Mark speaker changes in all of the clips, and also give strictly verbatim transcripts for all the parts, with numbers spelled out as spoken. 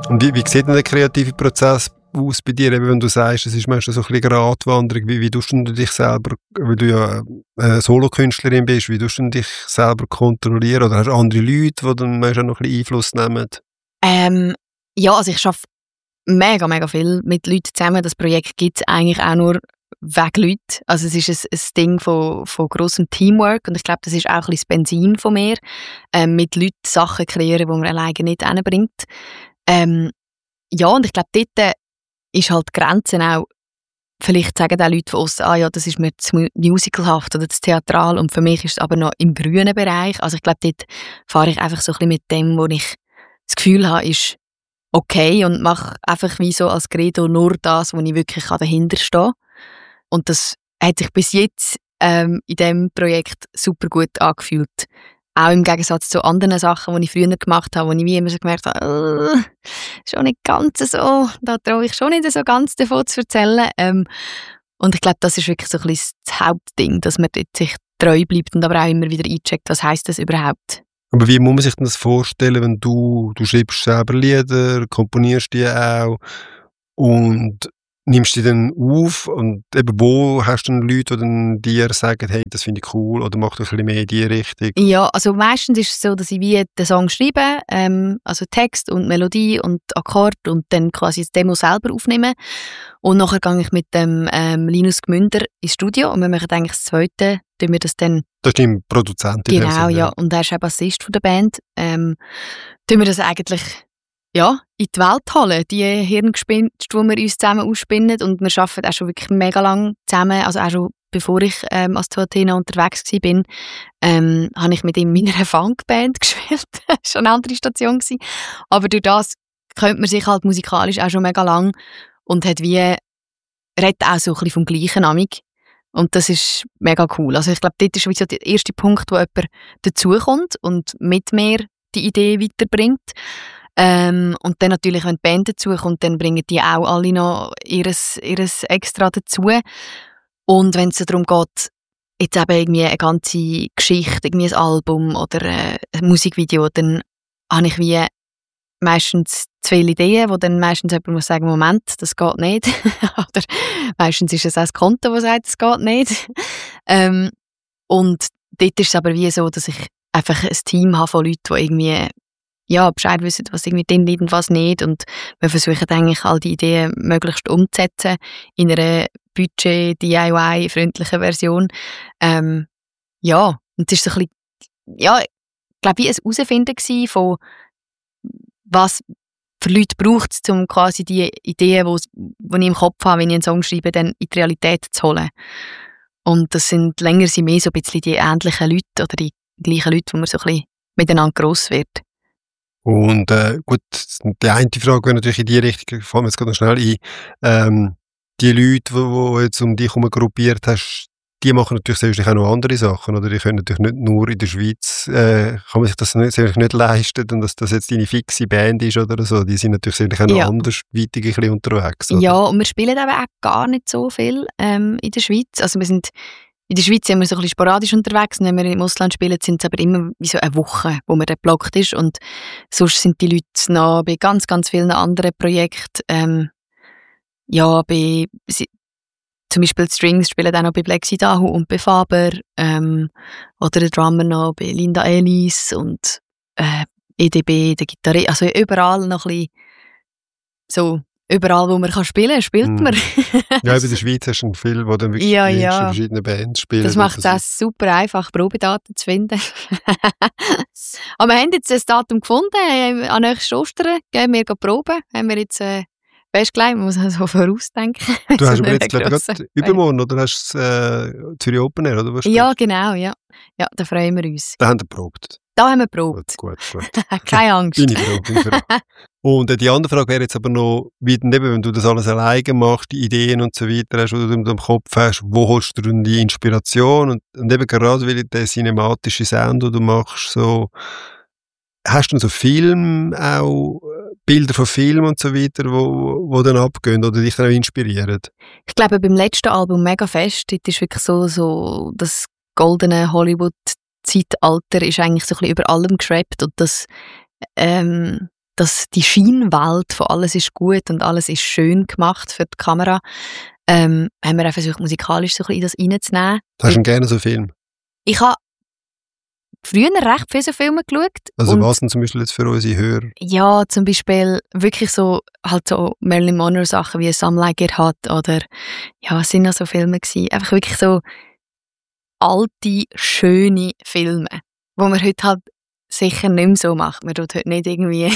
Speaker 1: Und wie, wie sieht denn der kreative Prozess aus bei dir, eben wenn du sagst, es ist manchmal so ein bisschen Gratwanderung, wie, wie tust du dich selber, weil du ja eine Solokünstlerin bist, wie tust du dich selber kontrollieren, oder hast du andere Leute, die dann manchmal noch ein bisschen Einfluss nehmen?
Speaker 2: Ähm, ja, also ich arbeite mega, mega viel mit Leuten zusammen. Das Projekt gibt es eigentlich auch nur wegen Leuten. Also es ist ein, ein Ding von, von grossem Teamwork und ich glaube, das ist auch ein bisschen das Benzin von mir, ähm, mit Leuten Sachen kreieren, die man alleine nicht hinbringt. Ähm, ja, und ich glaube, dort ist halt die Grenze auch, vielleicht sagen auch Leute von uns, ah ja, das ist mir zu musicalhaft oder zu theatral, und für mich ist es aber noch im grünen Bereich. Also ich glaube, dort fahre ich einfach so ein bisschen mit dem, wo ich das Gefühl habe, ist okay, und mache einfach wie so als Credo nur das, wo ich wirklich dahinter stehe. Und das hat sich bis jetzt ähm, in diesem Projekt super gut angefühlt. Auch im Gegensatz zu anderen Sachen, die ich früher gemacht habe, wo ich wie immer so gemerkt habe, äh, schon nicht ganz so, da traue ich schon nicht so ganz davon zu erzählen. Ähm, und ich glaube, das ist wirklich so ein bisschen das Hauptding, dass man dort sich treu bleibt und aber auch immer wieder eincheckt, was heisst das überhaupt.
Speaker 1: Aber wie muss man sich das vorstellen, wenn du, du schreibst selber Lieder, komponierst die auch und nimmst die dann auf, und eben wo hast du dann Leute, die dann dir sagen, hey, das finde ich cool, oder mach doch ein bisschen mehr in die Richtung?
Speaker 2: Ja, also meistens ist es so, dass ich wie den Song schreibe, ähm, also Text und Melodie und Akkord, und dann quasi das Demo selber aufnehme. Und nachher gehe ich mit dem ähm, Linus Gmünder ins Studio und wir machen eigentlich das Zweite, tun wir das dann...
Speaker 1: Das ist dein Produzent in
Speaker 2: Genau,
Speaker 1: Sinne,
Speaker 2: ja. Und er ist auch Bassist von der Band. Ähm, tun wir das eigentlich ja, in die Welt holen, die Hirngespinste, die wir uns zusammen ausspinnen. Und wir arbeiten auch schon wirklich mega lang zusammen. Also auch schon bevor ich ähm, als Tuatena unterwegs war, ähm, habe ich mit ihm in einer Funkband gespielt. Das war schon eine andere Station gewesen. Aber durch das kennt man sich halt musikalisch auch schon mega lang und hat wie, redet auch so ein bisschen vom gleichen amig. Und das ist mega cool. Also ich glaube, dort ist so der erste Punkt, wo jemand dazukommt und mit mir die Idee weiterbringt. Ähm, und dann natürlich, wenn die Band dazukommt, dann bringen die auch alle noch ihres, ihres Extra dazu. Und wenn es so darum geht, jetzt eben irgendwie eine ganze Geschichte, irgendwie ein Album oder ein Musikvideo, dann habe ich wie meistens zu viele Ideen, wo dann meistens jemand muss sagen, Moment, das geht nicht. Oder meistens ist es auch das Konto, das sagt, das geht nicht. ähm, und dort ist es aber wie so, dass ich einfach ein Team habe von Leuten, die irgendwie ja, Bescheid wissen, was irgendwie drin liegt und was nicht. Und wir versuchen eigentlich, all die Ideen möglichst umzusetzen in einer Budget-D I Y-freundlichen Version. Ähm, ja, und es war so ein bisschen, ja, ich glaube, wie ein Herausfinden von was für Leute braucht es, um quasi die Ideen, die ich im Kopf habe, wenn ich einen Song schreibe, dann in die Realität zu holen. Und das sind länger sind mehr so ein bisschen die ähnlichen Leute oder die gleichen Leute, wo man so ein bisschen miteinander gross wird.
Speaker 1: Und äh, gut, die eine Frage wäre natürlich in die Richtung, fallen wir jetzt gerade noch schnell ein, ähm, die Leute, die du jetzt um dich herum gruppiert hast, die machen natürlich selbstverständlich auch noch andere Sachen, oder? Die können natürlich nicht nur in der Schweiz, äh, kann man sich das nicht, nicht leisten, und dass das jetzt deine fixe Band ist oder so. Die sind natürlich selbstverständlich auch noch
Speaker 2: ja.
Speaker 1: andersweitig ein bisschen unterwegs. Oder?
Speaker 2: Ja, und wir spielen eben auch gar nicht so viel ähm, in der Schweiz. Also wir sind, in der Schweiz sind wir so ein bisschen sporadisch unterwegs, und wenn wir im Ausland spielen, sind es aber immer wie so eine Woche, wo man dann blockt ist, und sonst sind die Leute noch bei ganz, ganz vielen anderen Projekten, ähm, ja, bei zum Beispiel die Strings spielen auch noch bei Black Sidahu und bei Faber, ähm, oder der Drummer noch bei Linda Ellis und äh, E D B, der Gitarre, also überall noch ein bisschen so, überall wo man kann spielen kann, spielt
Speaker 1: mm.
Speaker 2: man.
Speaker 1: Ja, in der Schweiz hast du viel, wo dann wirklich
Speaker 2: ja,
Speaker 1: in
Speaker 2: ja.
Speaker 1: verschiedenen Bands spielen.
Speaker 2: Das macht es auch super einfach, Probedaten zu finden. Aber wir haben jetzt das Datum gefunden, an nächstes Ostern gehen wir proben, haben wir jetzt äh, festgelegt, man muss also vorausdenken.
Speaker 1: Du hast aber jetzt, glaube ich, gerade übermorgen, oder hast du äh, Zürich Open Air, oder was?
Speaker 2: Ja, genau, ja. Ja, da freuen wir uns.
Speaker 1: Da haben wir geprobt.
Speaker 2: Da haben wir geprobt.
Speaker 1: Gut, gut, gut.
Speaker 2: Keine Angst.
Speaker 1: Deine Frage. Und äh, die andere Frage wäre jetzt aber noch, wie denn eben, wenn du das alles alleine machst, die Ideen und so weiter hast, die du in deinem Kopf hast, wo holst du denn die Inspiration? Und, und eben gerade, weil der cinematische Sound, den du machst, so, hast du so Film auch, Bilder von Filmen und so weiter, wo, wo dann abgehen oder dich dann auch inspirieren?
Speaker 2: Ich glaube, beim letzten Album mega fest. Dort ist wirklich so, so das goldene Hollywood-Zeitalter ist eigentlich so ein bisschen über allem geschraubt, und das, ähm, dass die Scheinwelt von alles ist gut und alles ist schön gemacht für die Kamera, ähm, haben wir auch versucht, musikalisch so ein bisschen in das reinzunehmen.
Speaker 1: Hast du gerne so einen Film?
Speaker 2: Ich habe früher recht viele so Filme geschaut.
Speaker 1: Also
Speaker 2: und
Speaker 1: was denn zum Beispiel jetzt für unsere Hörer?
Speaker 2: Ja, zum Beispiel wirklich so, halt so Marilyn Monroe Sachen wie Some Like It Hot oder, ja, was sind noch so Filme gewesen? Einfach wirklich so alte, schöne Filme, wo man heute halt sicher nicht mehr so macht. Man tut heute nicht irgendwie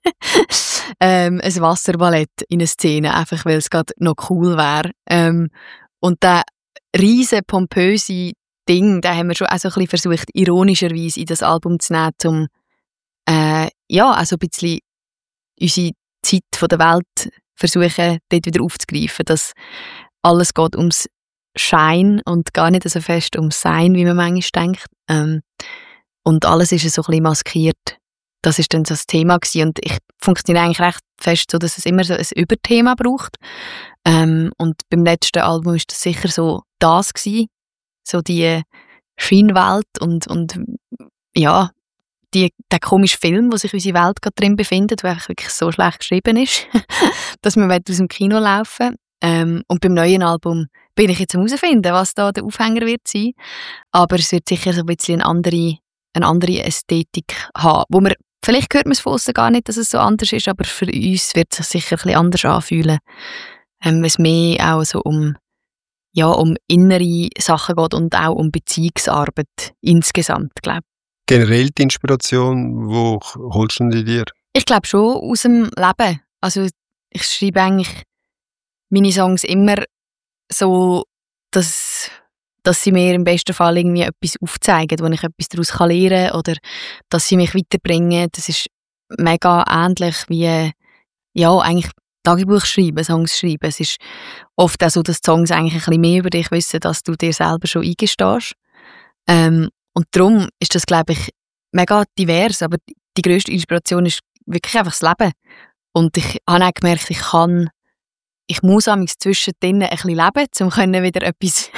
Speaker 2: ähm, ein Wasserballett in eine Szene, einfach weil es gerade noch cool wäre. Ähm, und der riesen pompöse Ding, den haben wir schon auch so ein bisschen versucht, ironischerweise in das Album zu nehmen, um äh, ja, also ein bisschen unsere Zeit von der Welt versuchen, dort wieder aufzugreifen, dass alles geht ums Schein und gar nicht so fest ums Sein, wie man manchmal denkt. Ähm, und alles ist so ein bisschen maskiert. Das ist dann so das Thema gewesen. Und ich funktioniere eigentlich recht fest so, dass es immer so ein Überthema braucht. Ähm, und beim letzten Album ist das sicher so das gewesen. So die Scheinwelt und, und ja, die, der komische Film, wo sich unsere Welt gerade drin befindet, der wirklich so schlecht geschrieben ist, dass wir aus dem Kino laufen. Ähm, und beim neuen Album bin ich jetzt am herausfinden, was da der Aufhänger wird sein. Aber es wird sicher so ein bisschen eine andere, eine andere Ästhetik haben. Wo wir, vielleicht hört man es von außen gar nicht, dass es so anders ist, aber für uns wird es sich sicher ein bisschen anders anfühlen. Ähm, weil es mehr auch so um, ja, um innere Sachen geht und auch um Beziehungsarbeit insgesamt, glaube ich.
Speaker 1: Generell die Inspiration, wo holst du die dir?
Speaker 2: Ich glaube schon aus dem Leben. Also ich schreibe eigentlich meine Songs immer so, dass, dass sie mir im besten Fall irgendwie etwas aufzeigen, wo ich etwas daraus lernen kann oder dass sie mich weiterbringen. Das ist mega ähnlich wie, ja, eigentlich Tagebuch schreiben, Songs schreiben. Es ist oft auch so, dass die Songs eigentlich ein bisschen mehr über dich wissen, dass du dir selber schon eingestehst. Ähm, und darum ist das, glaube ich, mega divers, aber die grösste Inspiration ist wirklich einfach das Leben. Und ich habe auch gemerkt, ich kann Ich muss amigs zwischendrin ein bisschen leben, um können wieder etwas,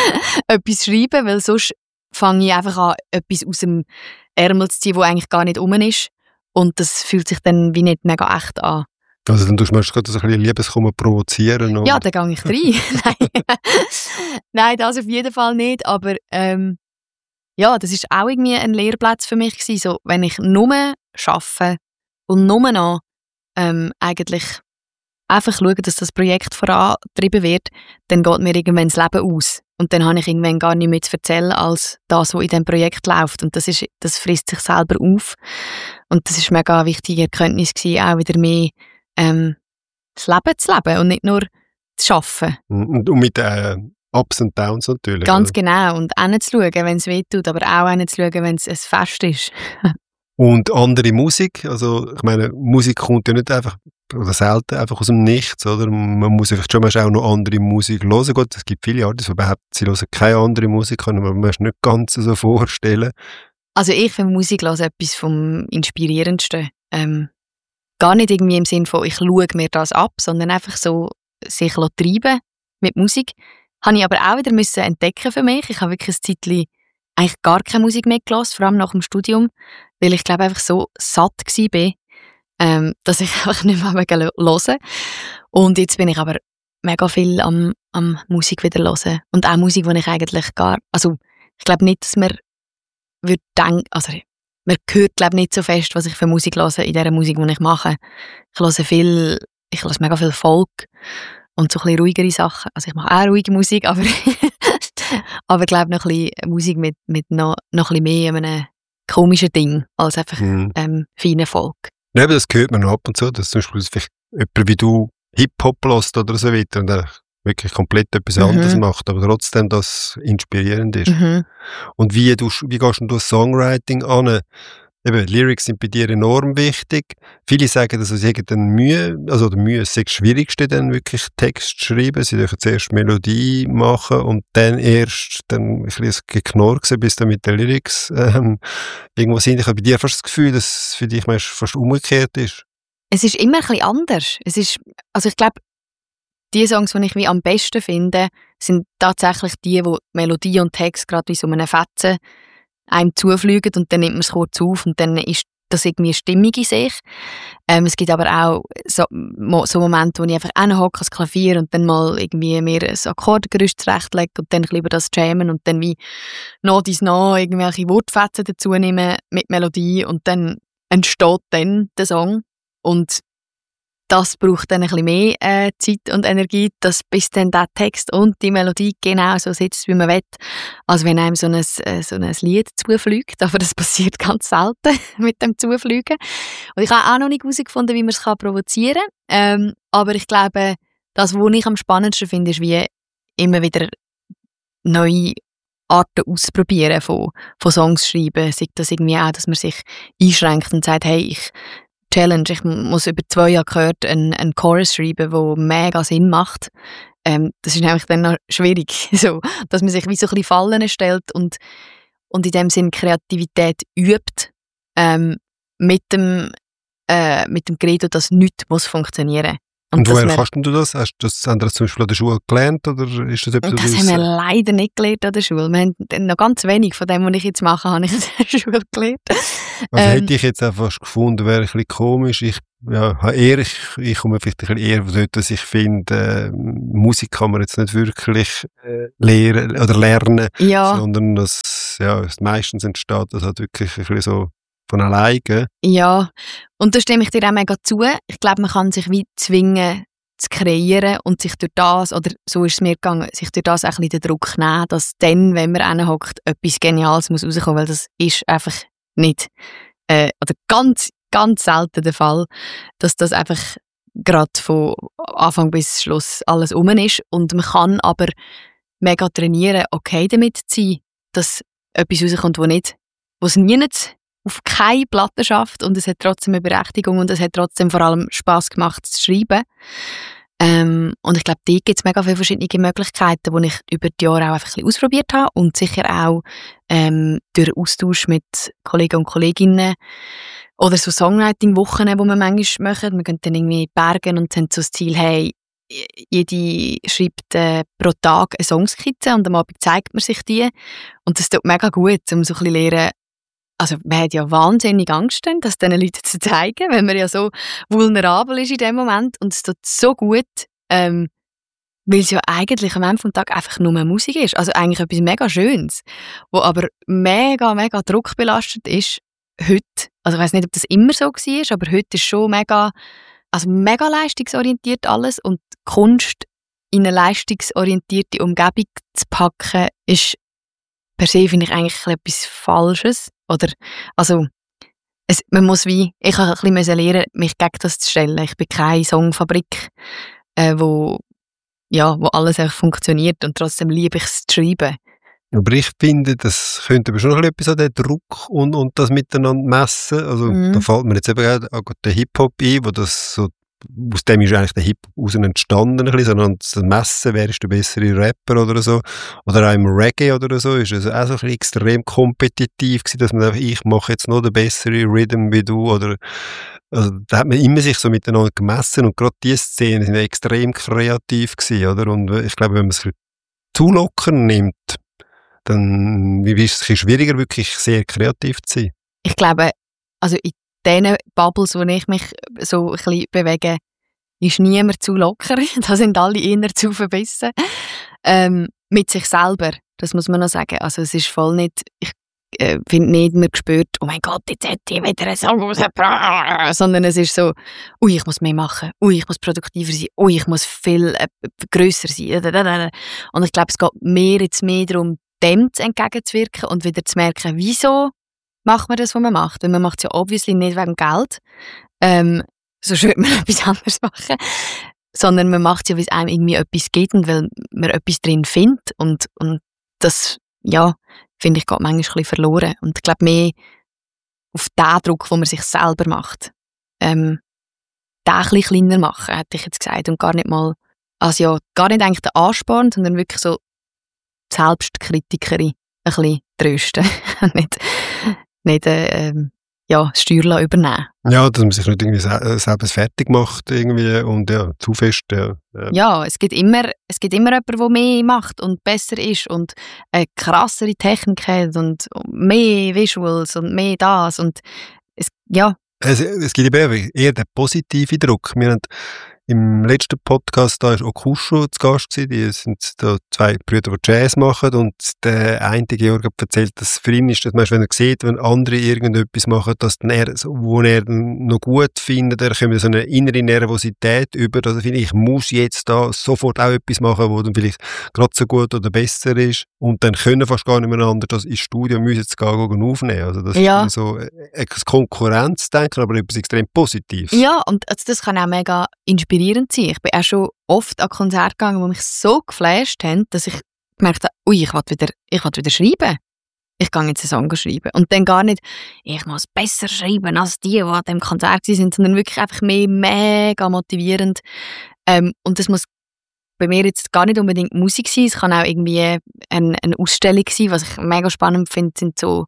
Speaker 2: etwas schreiben, weil sonst fange ich einfach an, etwas aus dem Ärmel zu ziehen, das eigentlich gar nicht rum ist. Und das fühlt sich dann wie nicht mega echt an.
Speaker 1: Also dann tust du gerade so ein bisschen Liebeskummer provozieren? Oder?
Speaker 2: Ja, dann gehe ich rein. Nein. Nein, das auf jeden Fall nicht. Aber ähm, ja, das ist auch irgendwie ein Lehrplatz für mich gewesen. So, wenn ich nur arbeite und nur noch ähm, eigentlich einfach schauen, dass das Projekt vorangetrieben wird, dann geht mir irgendwann das Leben aus. Und dann habe ich irgendwann gar nicht mehr zu erzählen, als das, was in diesem Projekt läuft. Und das, ist, das frisst sich selber auf. Und das war mega eine wichtige Erkenntnis gewesen, auch wieder mehr ähm, das Leben zu leben und nicht nur zu arbeiten.
Speaker 1: Und, und mit den äh, Ups und Downs natürlich.
Speaker 2: Ganz
Speaker 1: oder?
Speaker 2: genau. Und hinzuschauen, wenn es weh tut, aber auch hinzuschauen, wenn es ein Fest ist.
Speaker 1: Und andere Musik, also ich meine, Musik kommt ja nicht einfach, oder selten einfach aus dem Nichts, oder? Man muss vielleicht schon manchmal auch noch andere Musik hören. Gut, es gibt viele Artists, die behaupten, sie hören keine andere Musik, kann man sich nicht ganz so vorstellen.
Speaker 2: Also ich finde Musik hören etwas vom Inspirierendsten. Ähm, gar nicht irgendwie im Sinn von, ich schaue mir das ab, sondern einfach so sich treiben mit Musik. Habe ich aber auch wieder müssen entdecken für mich. Ich habe wirklich ein Zeitchen eigentlich gar keine Musik mehr gehört, vor allem nach dem Studium, weil ich glaube einfach so satt war, ähm, dass ich einfach nicht mehr hören wollte. Und jetzt bin ich aber mega viel am, am Musik wieder hören. Und auch Musik, die ich eigentlich gar, also ich glaube nicht, dass man würde denken, also man hört glaube nicht so fest, was ich für Musik höre in dieser Musik, die ich mache. Ich höre viel, ich höre mega viel Folk und so ein bisschen ruhigere Sachen. Also ich mache auch ruhige Musik, aber aber ich glaube noch ein bisschen Musik mit, mit noch, noch ein bisschen mehr einem komischen Ding als einfach
Speaker 1: Mhm.
Speaker 2: ähm, feinen Folk.
Speaker 1: Ja, aber das hört man noch ab und zu, dass zum Beispiel vielleicht jemand wie du Hip-Hop hörst oder so weiter und er wirklich komplett etwas
Speaker 2: Mhm.
Speaker 1: anderes macht, aber trotzdem das inspirierend ist.
Speaker 2: Mhm.
Speaker 1: Und wie, du, wie gehst du das Songwriting an? Eben, Lyrics sind bei dir enorm wichtig. Viele sagen, dass es irgendeine Mühe, also die Mühe ist das Schwierigste, dann wirklich Text zu schreiben. Sie dürfen zuerst Melodie machen und dann erst dann ein bisschen geknorksen, bis dann mit den Lyrics ähm, irgendwo sind. Ich habe bei dir fast das Gefühl, dass es für dich manchmal fast umgekehrt ist.
Speaker 2: Es ist immer ein bisschen anders. Es ist, also ich glaube, die Songs, die ich wie am besten finde, sind tatsächlich die, wo Melodie und Text gerade wie so einem Fetzen einem zufliegen und dann nimmt man es kurz auf und dann ist das irgendwie stimmig in sich. Ähm, es gibt aber auch so, so Momente, wo ich einfach hinhocke ans Klavier und dann mal irgendwie mir ein Akkordgerüst zurechtlege und dann ein bisschen über das jammen und dann wie noch dies noch irgendwelche Wortfetzen dazu nehmen mit Melodie und dann entsteht dann der Song. Und das braucht dann ein bisschen mehr äh, Zeit und Energie, dass bis dann der Text und die Melodie genau so sitzt, wie man will, als wenn einem so ein, äh, so ein Lied zufliegt. Aber das passiert ganz selten mit dem Zufliegen. Und ich habe auch noch nicht herausgefunden, wie man es provozieren kann. Ähm, aber ich glaube, das, was ich am spannendsten finde, ist, wie immer wieder neue Arten ausprobieren von, von Songs schreiben. Sei das irgendwie auch, dass man sich einschränkt und sagt, hey, ich Challenge, ich muss über zwei Jahre gehört einen, einen Chorus schreiben, der mega Sinn macht. Ähm, das ist nämlich dann noch schwierig, so, dass man sich wie so ein bisschen Fallen stellt und, und in dem Sinn Kreativität übt, ähm, mit dem, äh, mit dem Credo, dass nichts muss funktionieren.
Speaker 1: Und, und woher kannst du das? Hast du das, haben das zum Beispiel an der Schule gelernt? Oder ist das etwas,
Speaker 2: das haben wir leider nicht gelernt an der Schule. Wir haben noch ganz wenig von dem, was ich jetzt mache, habe ich an der Schule gelernt.
Speaker 1: Also ähm, hätte ich jetzt einfach gefunden, wäre ein bisschen komisch. Ich, ja, eher, ich, ich komme vielleicht ein bisschen eher von dort, dass ich finde, äh, Musik kann man jetzt nicht wirklich äh, lehren oder lernen,
Speaker 2: ja.
Speaker 1: sondern dass, ja, meistens entsteht das halt wirklich ein bisschen so von alleine.
Speaker 2: Ja, und da stimme ich dir auch mega zu. Ich glaube, man kann sich wie zwingen, zu kreieren und sich durch das, oder so ist es mir gegangen, sich durch das auch ein bisschen den Druck nehmen, dass dann, wenn man hinhockt, etwas Geniales muss rauskommen, weil das ist einfach nicht, äh, oder ganz, ganz selten der Fall, dass das einfach gerade von Anfang bis Schluss alles rum ist. Und man kann aber mega trainieren, okay damit zu sein, dass etwas rauskommt, wo nicht, wo es nie nicht auf keine Platte schafft und es hat trotzdem eine Berechtigung und es hat trotzdem vor allem Spass gemacht zu schreiben. Ähm, und ich glaube, dort gibt es mega viele verschiedene Möglichkeiten, die ich über die Jahre auch einfach ein bisschen ausprobiert habe und sicher auch ähm, durch Austausch mit Kollegen und Kolleginnen oder so Songwriting-Wochen, die wir manchmal machen. Wir gehen dann irgendwie in die Berge und haben so das Ziel, hey, jede schreibt äh, pro Tag eine Songskizze und am Abend zeigt man sich die. Und das tut mega gut, um so ein bisschen lernen. Also man hat ja wahnsinnig Angst, das diesen Leuten zu zeigen, weil man ja so vulnerabel ist in dem Moment. Und es tut so gut, ähm, weil es ja eigentlich am Ende des Tages einfach nur Musik ist. Also eigentlich etwas mega Schönes, wo aber mega, mega druckbelastet ist heute. Also ich weiss nicht, ob das immer so war, aber heute ist schon mega, also mega leistungsorientiert alles. Und Kunst in eine leistungsorientierte Umgebung zu packen, ist per se, finde ich, eigentlich etwas Falsches. Oder, also, es, man muss wie, ich habe ein bisschen lernen, mich gegen das zu stellen. Ich bin keine Songfabrik, äh, wo, ja, wo alles einfach funktioniert und trotzdem liebe ich es zu schreiben.
Speaker 1: Aber ich finde, das könnte aber schon noch etwas an den Druck und, und das miteinander messen. Also, mhm. Da fällt mir jetzt eben gerade der Hip-Hop ein, wo das so, aus dem ist eigentlich der Hip-Hop raus entstanden, ein bisschen, sondern das Messen, wer ist der bessere Rapper oder so. Oder auch im Reggae oder so, ist es auch so ein bisschen extrem kompetitiv gewesen, dass man einfach, ich mache jetzt noch den besseren Rhythm wie du, oder, also, da hat man immer sich so miteinander gemessen und gerade diese Szenen sind extrem kreativ gewesen, oder? Und ich glaube, wenn man es zu locker nimmt, dann ist es schwieriger, wirklich sehr kreativ zu sein.
Speaker 2: Ich glaube, also in diesen Bubbles, wo ich mich so ein bisschen bewege, ist niemand zu locker. Da sind alle eher zu verbissen. Ähm, mit sich selber, das muss man noch sagen. Also es ist voll nicht, ich äh, finde nicht, man spürt, oh mein Gott, jetzt hätte ich wieder einen Song rausgebracht. Sondern es ist so, ui, ich muss mehr machen, ui, ich muss produktiver sein, ui, ich muss viel äh, grösser sein. Und ich glaube, es geht mehr jetzt mehr darum, dem entgegenzuwirken und wieder zu merken, wieso macht man das, was man macht. Weil man macht es ja obviously nicht wegen Geld, ähm, sonst würde man etwas anderes machen, sondern man macht es ja, weil es einem irgendwie etwas gibt und weil man etwas drin findet. Und, und das, ja, finde ich, geht manchmal ein bisschen verloren. Und ich glaube, mehr auf den Druck, den man sich selber macht, ähm, den ein bisschen kleiner machen, hätte ich jetzt gesagt. Und gar nicht mal, also ja, gar nicht eigentlich den Ansporn, sondern wirklich so die Selbstkritikerin ein bisschen trösten. nicht nicht äh, ja, das Steuer übernehmen.
Speaker 1: Ja, dass man sich nicht irgendwie selber fertig macht irgendwie und ja, zu fest. Ja,
Speaker 2: ja. ja es, gibt immer, es gibt immer jemanden, der mehr macht und besser ist und eine krassere Technik hat und mehr Visuals und mehr das. Und es, ja.
Speaker 1: Es, es gibt eben eher den positiven Druck. Wir haben im letzten Podcast, da war Okusho zu Gast gewesen. Die sind da zwei Brüder, die Jazz machen. Und der eine Georg hat erzählt, dass für ihn ist, dass man, wenn er sieht, wenn andere irgendetwas machen, dass dann er, wo er noch gut findet, er kommt so eine innere Nervosität über, dass er findet, ich muss jetzt da sofort auch etwas machen, wo dann vielleicht gerade so gut oder besser ist. Und dann können fast gar nicht mehr anders, das ins Studio müssen jetzt gar nicht aufnehmen. Also das
Speaker 2: ja.
Speaker 1: ist so ein Konkurrenzdenken, aber etwas extrem Positives.
Speaker 2: Ja, und also das kann auch mega inspirieren sein. Ich bin auch schon oft an Konzerte gegangen, die mich so geflasht haben, dass ich gemerkt habe, ui, ich will wieder, ich will wieder schreiben. Ich gehe jetzt einen Song schreiben. Und dann gar nicht, ich muss besser schreiben als die, die an diesem Konzert sind, sondern wirklich einfach mehr mega motivierend. Ähm, und das muss bei mir jetzt gar nicht unbedingt Musik sein, es kann auch irgendwie eine, eine Ausstellung sein. Was ich mega spannend finde, sind so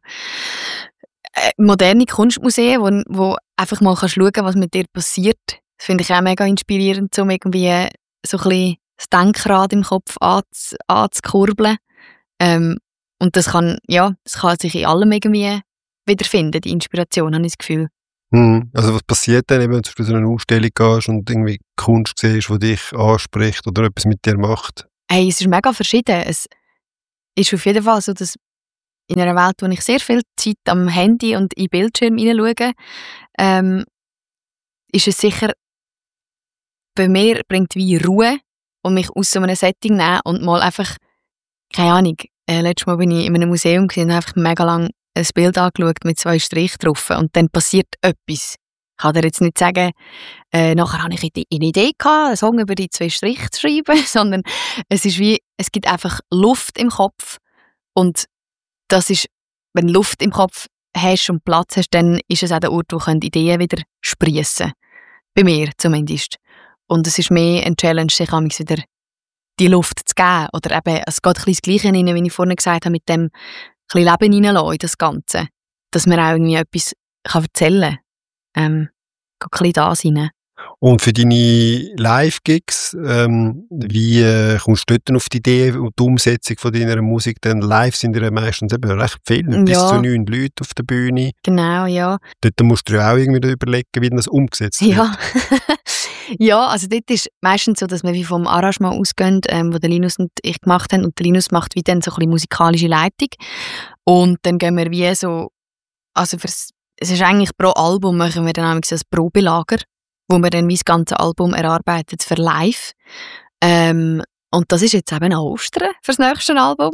Speaker 2: äh, moderne Kunstmuseen, wo, wo einfach mal kannst schauen, was mit dir passiert. Das finde ich auch mega inspirierend, um irgendwie so ein bisschen das Denkrad im Kopf anz, anzukurbeln. Ähm, und das kann, ja, das kann sich in allem irgendwie wiederfinden, die Inspiration, habe ich das Gefühl.
Speaker 1: Hm. Also was passiert dann, wenn du zu so einer Ausstellung gehst und irgendwie Kunst siehst, die dich anspricht oder etwas mit dir macht?
Speaker 2: Hey, es ist mega verschieden. Es ist auf jeden Fall so, dass in einer Welt, wo ich sehr viel Zeit am Handy und in Bildschirm hineinschaue, ähm, ist es sicher, bei mir bringt wie Ruhe und mich aus so einem Setting nehmen und mal einfach, keine Ahnung, äh, letztes Mal bin ich in einem Museum und habe einfach mega lang ein Bild angeschaut mit zwei Strichen drauf und dann passiert etwas. Ich kann dir jetzt nicht sagen, äh, nachher habe ich eine Idee gehabt, einen Song über die zwei Striche zu schreiben, sondern es ist wie, es gibt einfach Luft im Kopf und das ist, wenn du Luft im Kopf hast und Platz hast, dann ist es auch der Ort, wo Ideen wieder sprießen. Bei mir zumindest. Und es ist mehr eine Challenge, sich wieder die Luft zu geben. Oder eben, es geht ein bisschen das Gleiche rein, wie ich vorhin gesagt habe, mit dem ein bisschen Leben hineinlassen in das Ganze. Dass man auch irgendwie etwas kann erzählen kann. Ähm, geht ein bisschen da rein.
Speaker 1: Und für deine Live-Gigs, ähm, wie äh, kommst du dort auf die Idee und die Umsetzung von deiner Musik? Denn live sind ja meistens eben recht viele, ja. Bis zu neun Leute auf der Bühne.
Speaker 2: Genau, ja.
Speaker 1: Dort musst du ja auch irgendwie überlegen, wie das umgesetzt wird.
Speaker 2: Ja. Ja, also dort ist meistens so, dass wir wie vom Arrangement ausgehen, ähm, wo der Linus und ich gemacht haben. Und der Linus macht wie dann so ein bisschen musikalische Leitung. Und dann gehen wir wie so, also fürs, es ist eigentlich pro Album, machen wir dann so ein Probelager, wo wir dann wie das ganze Album erarbeitet für live. Ähm, und das ist jetzt eben auch Ostern für das nächste Album,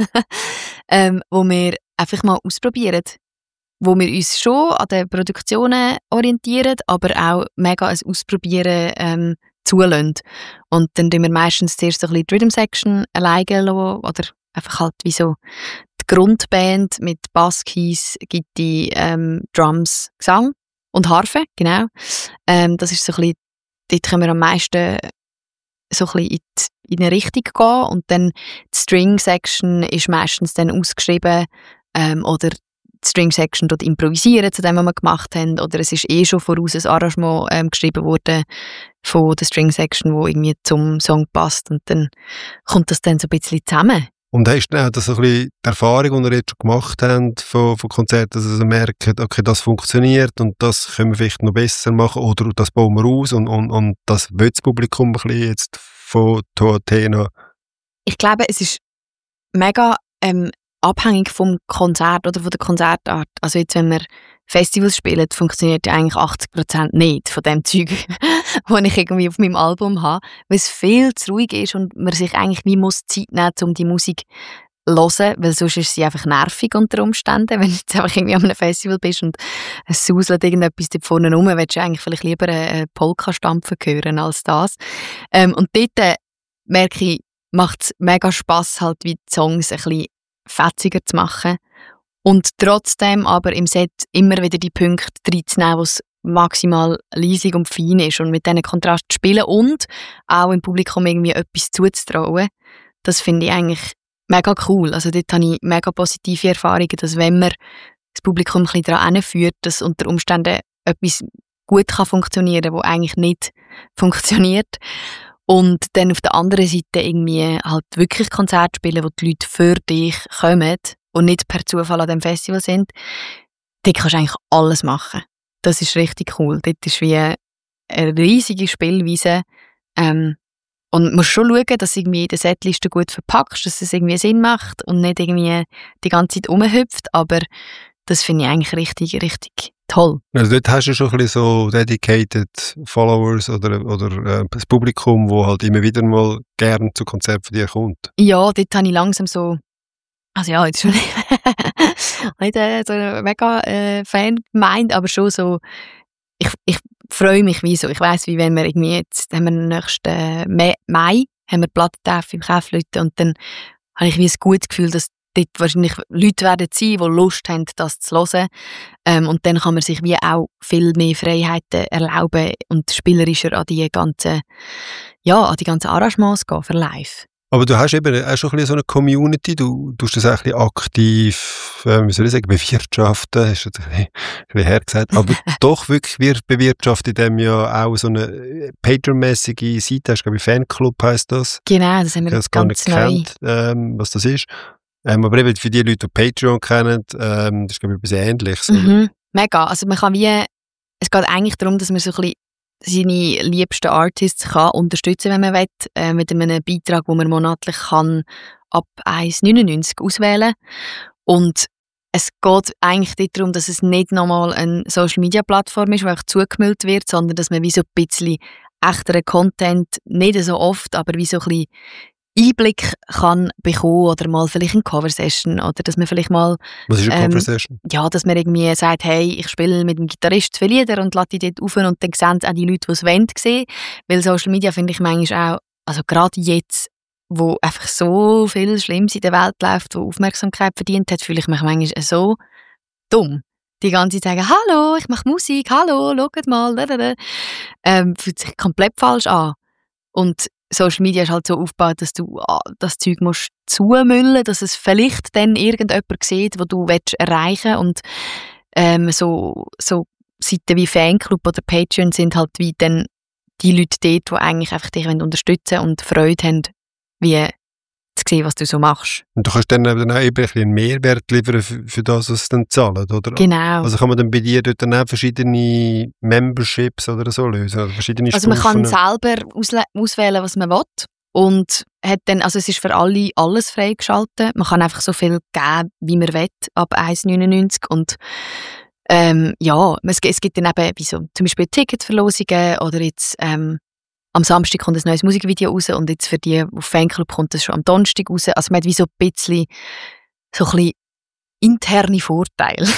Speaker 2: ähm, wo wir einfach mal ausprobieren. Wo wir uns schon an den Produktionen orientieren, aber auch mega ein Ausprobieren ähm, zulassen. Und dann tun wir meistens zuerst so ein bisschen die Rhythm-Section alleine lassen, oder einfach halt wie so die Grundband mit Bass, Keys, Gitarre, ähm, Drums, Gesang und Harfe, genau. Ähm, das ist so ein bisschen, dort können wir am meisten so ein bisschen in, die, in eine Richtung gehen. Und dann die String-Section ist meistens dann ausgeschrieben ähm, oder die String-Section dort improvisieren zu dem, was wir gemacht haben. Oder es ist eh schon voraus ein Arrangement ähm, geschrieben worden von der String-Section, wo irgendwie zum Song passt. Und dann kommt das dann so ein bisschen zusammen.
Speaker 1: Und hast du auch das so ein bisschen die Erfahrung, die ihr jetzt schon gemacht habt von, von Konzerten, dass ihr merkt, okay, das funktioniert und das können wir vielleicht noch besser machen oder das bauen wir aus und, und, und das will das Publikum ein bisschen jetzt von Athena?
Speaker 2: Ich glaube, es ist mega ähm, abhängig vom Konzert oder von der Konzertart. Also jetzt, wenn wir Festivals spielen, funktioniert ja eigentlich achtzig Prozent nicht von dem Zeug, das ich irgendwie auf meinem Album habe, weil es viel zu ruhig ist und man sich eigentlich nie muss Zeit nehmen muss, um die Musik zu hören, weil sonst ist sie einfach nervig unter Umständen. Wenn du jetzt einfach irgendwie an einem Festival bist und es sauselt irgendetwas da vorne rum, willst du eigentlich vielleicht lieber eine Polka stampfen hören als das. Ähm, und dort äh, merke ich, macht es mega Spass, halt wie die Songs ein bisschen fetziger zu machen und trotzdem aber im Set immer wieder die Punkte reinzunehmen, wo es maximal leisig und fein ist und mit diesen Kontrasten zu spielen und auch im Publikum irgendwie etwas zuzutrauen. Das finde ich eigentlich mega cool. Also dort habe ich mega positive Erfahrungen, dass wenn man das Publikum ein bisschen daran hinführt, dass unter Umständen etwas gut kann funktionieren kann, das eigentlich nicht funktioniert. Und dann auf der anderen Seite irgendwie halt wirklich Konzerte spielen, wo die Leute für dich kommen und nicht per Zufall an dem Festival sind, dort kannst du eigentlich alles machen. Das ist richtig cool. Dort ist wie eine riesige Spielweise. Ähm, und man muss schon schauen, dass du irgendwie die Setliste gut verpackst, dass es irgendwie Sinn macht und nicht irgendwie die ganze Zeit rumhüpft. Aber das finde ich eigentlich richtig, richtig toll.
Speaker 1: Also dort hast du schon ein bisschen so dedicated Followers oder, oder äh, das Publikum, das halt immer wieder mal gerne zu Konzerten von dir kommt.
Speaker 2: Ja, dort habe ich langsam so, also ja, jetzt schon nicht, nicht äh, so eine mega äh, Fan gemeint, aber schon so, ich, ich freue mich wie so. Ich weiss, wie wenn wir irgendwie jetzt, haben wir nächsten äh, Mai, haben wir Plattentreff im Kaufleuten und dann habe ich wie ein gutes Gefühl, dass dort wahrscheinlich Leute werden sein, die Lust haben, das zu hören. Ähm, und dann kann man sich wie auch viel mehr Freiheiten erlauben und spielerischer an die ganzen, ja, an die ganzen Arrangements gehen für live.
Speaker 1: Aber du hast eben auch schon ein bisschen so eine Community, du tust das auch ein bisschen aktiv, äh, wie soll ich sagen, bewirtschaften, ist das ein bisschen, ein bisschen hergesagt, aber doch wirklich wir bewirtschaften, indem ja auch so eine Patreon-mäßige Seite hast, glaube ich, Fanclub heisst das.
Speaker 2: Genau, das haben wir
Speaker 1: das
Speaker 2: ganz
Speaker 1: gar
Speaker 2: neu.
Speaker 1: nicht kennt, ähm, was das ist. Ähm, aber eben für die Leute, die Patreon kennen, ähm, das ist, glaube ich, etwas Ähnliches.
Speaker 2: Mhm, mega, also man kann wie, es geht eigentlich darum, dass man so ein bisschen seine liebsten Artists kann unterstützen, wenn man will, äh, mit einem Beitrag, wo man monatlich kann ab eins Komma neunundneunzig auswählen. Und es geht eigentlich darum, dass es nicht nochmal eine Social-Media-Plattform ist, wo auch zugemüllt wird, sondern dass man wie so ein bisschen echteren Content, nicht so oft, aber wie so ein bisschen Einblick kann bekommen oder mal vielleicht eine Cover-Session oder dass man vielleicht mal...
Speaker 1: Was ist eine
Speaker 2: ähm,
Speaker 1: Cover-Session? Ja,
Speaker 2: dass man irgendwie sagt, hey, ich spiele mit dem Gitarrist zwei Lieder und lade die dort auf und dann sehen auch die Leute, die es wollen, sehen. Weil Social Media finde ich manchmal auch, also gerade jetzt, wo einfach so viel Schlimmes in der Welt läuft, wo Aufmerksamkeit verdient hat, fühle ich mich manchmal so dumm. Die ganze Zeit sagen, hallo, ich mache Musik, hallo, schaut mal, ähm, fühlt sich komplett falsch an. Und Social Media ist halt so aufgebaut, dass du ah, das Zeug musst zumüllen, dass es vielleicht dann irgendjemand sieht, wo du willst erreichen und ähm, so, so Seiten wie Fanclub oder Patreon sind halt wie dann die Leute dort, die eigentlich einfach dich unterstützen und Freude haben, wie zu sehen, was du so machst.
Speaker 1: Und du kannst dann, dann auch ein bisschen einen Mehrwert liefern für, für das, was sie dann zahlen, oder?
Speaker 2: Genau.
Speaker 1: Also kann man dann bei dir dort dann auch verschiedene Memberships oder so lösen? Oder verschiedene
Speaker 2: also man kann
Speaker 1: Stufen?
Speaker 2: selber ausle- auswählen, was man will. Und hat dann, also es ist für alle alles freigeschaltet. Man kann einfach so viel geben, wie man will, ab eins Komma neunundneunzig. Und ähm, ja, es, es gibt dann eben wie so, zum Beispiel Ticketverlosungen oder jetzt ähm, am Samstag kommt ein neues Musikvideo raus und jetzt für die auf Fanclub kommt das schon am Donnerstag raus. Also man hat wie so ein bisschen, so ein bisschen interne Vorteile.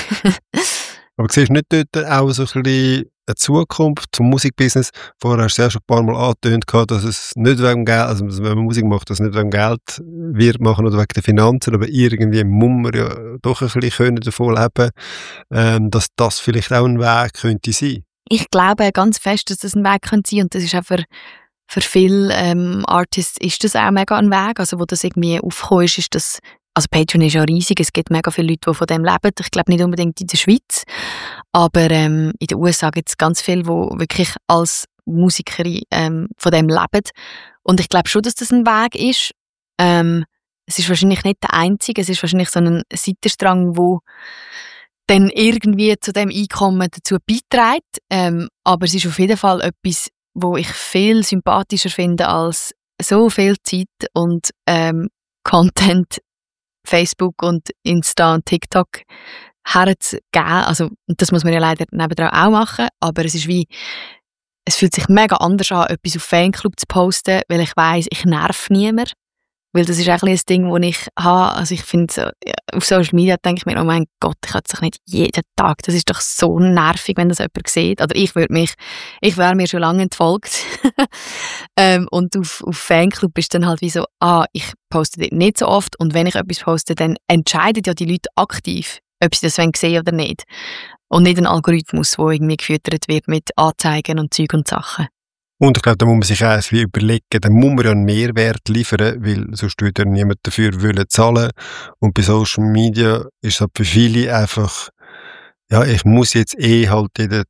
Speaker 1: Aber siehst du nicht dort auch so ein bisschen eine Zukunft zum Musikbusiness? Vorher hast du ja schon ein paar Mal angetönt, dass es nicht wegen Geld, also wenn man Musik macht, dass es nicht wegen Geld wird machen oder wegen der Finanzen, aber irgendwie muss man ja doch ein bisschen davon leben können, dass das vielleicht auch ein Weg könnte sein.
Speaker 2: Ich glaube ganz fest, dass das ein Weg könnte sein und das ist auch für, für viele ähm, Artists ist das auch mega ein Weg, also wo das irgendwie aufgekommen ist, ist das, also Patreon ist ja riesig, es gibt mega viele Leute, die von dem leben, ich glaube nicht unbedingt in der Schweiz, aber ähm, in den U S A gibt es ganz viele, die wirklich als Musikerin ähm, von dem leben und ich glaube schon, dass das ein Weg ist. Ähm, es ist wahrscheinlich nicht der einzige, es ist wahrscheinlich so ein Seitenstrang, wo dann irgendwie zu dem Einkommen dazu beiträgt. Ähm, aber es ist auf jeden Fall etwas, wo ich viel sympathischer finde als so viel Zeit und ähm, Content, Facebook und Insta und TikTok herzugeben. Also, das muss man ja leider nebendran auch machen, aber es ist wie, es fühlt sich mega anders an, etwas auf Fanclub zu posten, weil ich weiss, ich nerv niemand. Weil das ist auch ein Ding, das ich habe. Also ich finde, so, ja, auf Social Media denke ich mir, oh mein Gott, ich kann es doch nicht jeden Tag. Das ist doch so nervig, wenn das jemand sieht. Oder ich würde mich, ich wäre mir schon lange entfolgt. ähm, und auf, auf Fanclub ist dann halt wie so, ah, ich poste dort nicht so oft. Und wenn ich etwas poste, dann entscheiden ja die Leute aktiv, ob sie das sehen wollen oder nicht. Und nicht ein Algorithmus, der irgendwie gefüttert wird mit Anzeigen und Zeug und Sachen.
Speaker 1: Und ich glaube, da muss man sich auch überlegen, da muss man ja einen Mehrwert liefern, weil sonst würde ja niemand dafür wollen zahlen. Und bei Social Media ist es halt für viele einfach, ja, ich muss jetzt eh halt jeden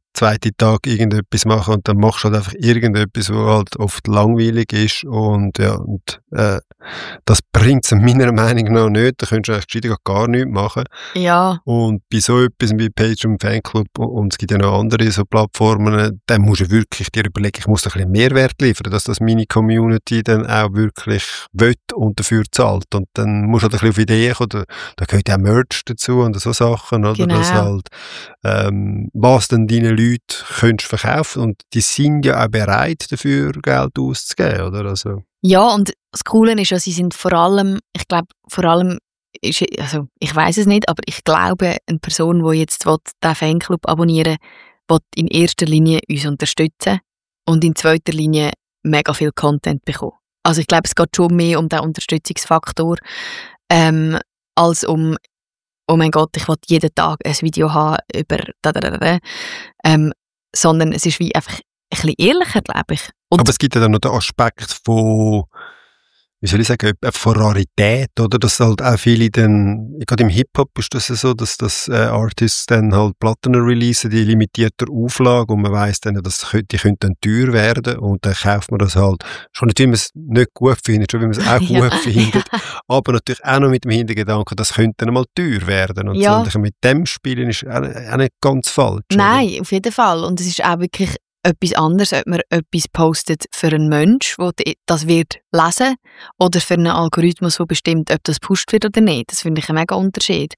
Speaker 1: zweiten Tag irgendetwas machen und dann machst du halt einfach irgendetwas, was halt oft langweilig ist und ja, und äh, das bringt es meiner Meinung nach nicht, da könntest du eigentlich gescheiter gar nichts machen.
Speaker 2: Ja. Und
Speaker 1: bei so etwas wie Patreon, Fanclub und es gibt ja noch andere so Plattformen, dann musst du wirklich dir überlegen, ich muss ein bisschen Mehrwert liefern, dass das meine Community dann auch wirklich will und dafür zahlt und dann musst du halt ein bisschen auf Ideen kommen, da, da gehört ja auch Merch dazu und so Sachen, oder?
Speaker 2: Genau.
Speaker 1: Dass halt, ähm, was dann deine Leute könntest verkaufen und die sind ja auch bereit dafür Geld auszugeben, oder? Also.
Speaker 2: Ja, und das Coole ist ja, sie sind vor allem, ich glaube, vor allem, ist, also ich weiß es nicht, aber ich glaube, eine Person, die jetzt will, den Fanclub abonnieren will, will in erster Linie uns unterstützen und in zweiter Linie mega viel Content bekommen. Also ich glaube, es geht schon mehr um den Unterstützungsfaktor, ähm, als um oh mein Gott, ich will jeden Tag ein Video haben über da, da, da, da. Ähm, sondern es ist wie einfach ein bisschen ehrlicher, glaube ich. Und
Speaker 1: aber es gibt ja dann noch den Aspekt von, wie soll ich sagen, von Rarität, oder? Dass halt auch viele dann, gerade im Hip-Hop ist das ja so, dass das äh, Artists dann halt Platten releasen, die limitierter Auflage und man weiss dann, dass die können dann teuer werden und dann kauft man das halt, schon nicht, wie man es nicht gut findet, schon wie man es auch
Speaker 2: ja,
Speaker 1: gut findet,
Speaker 2: ja.
Speaker 1: aber natürlich auch noch mit dem Hintergedanken, das könnte dann mal teuer werden und
Speaker 2: ja.
Speaker 1: so. Und mit dem Spielen ist auch, auch nicht ganz falsch.
Speaker 2: Nein,
Speaker 1: oder?
Speaker 2: auf jeden Fall. Und es ist auch wirklich etwas anderes, ob man etwas postet für einen Mensch, der das wird lesen, oder für einen Algorithmus, der bestimmt, ob das pusht wird oder nicht. Das finde ich einen mega Unterschied.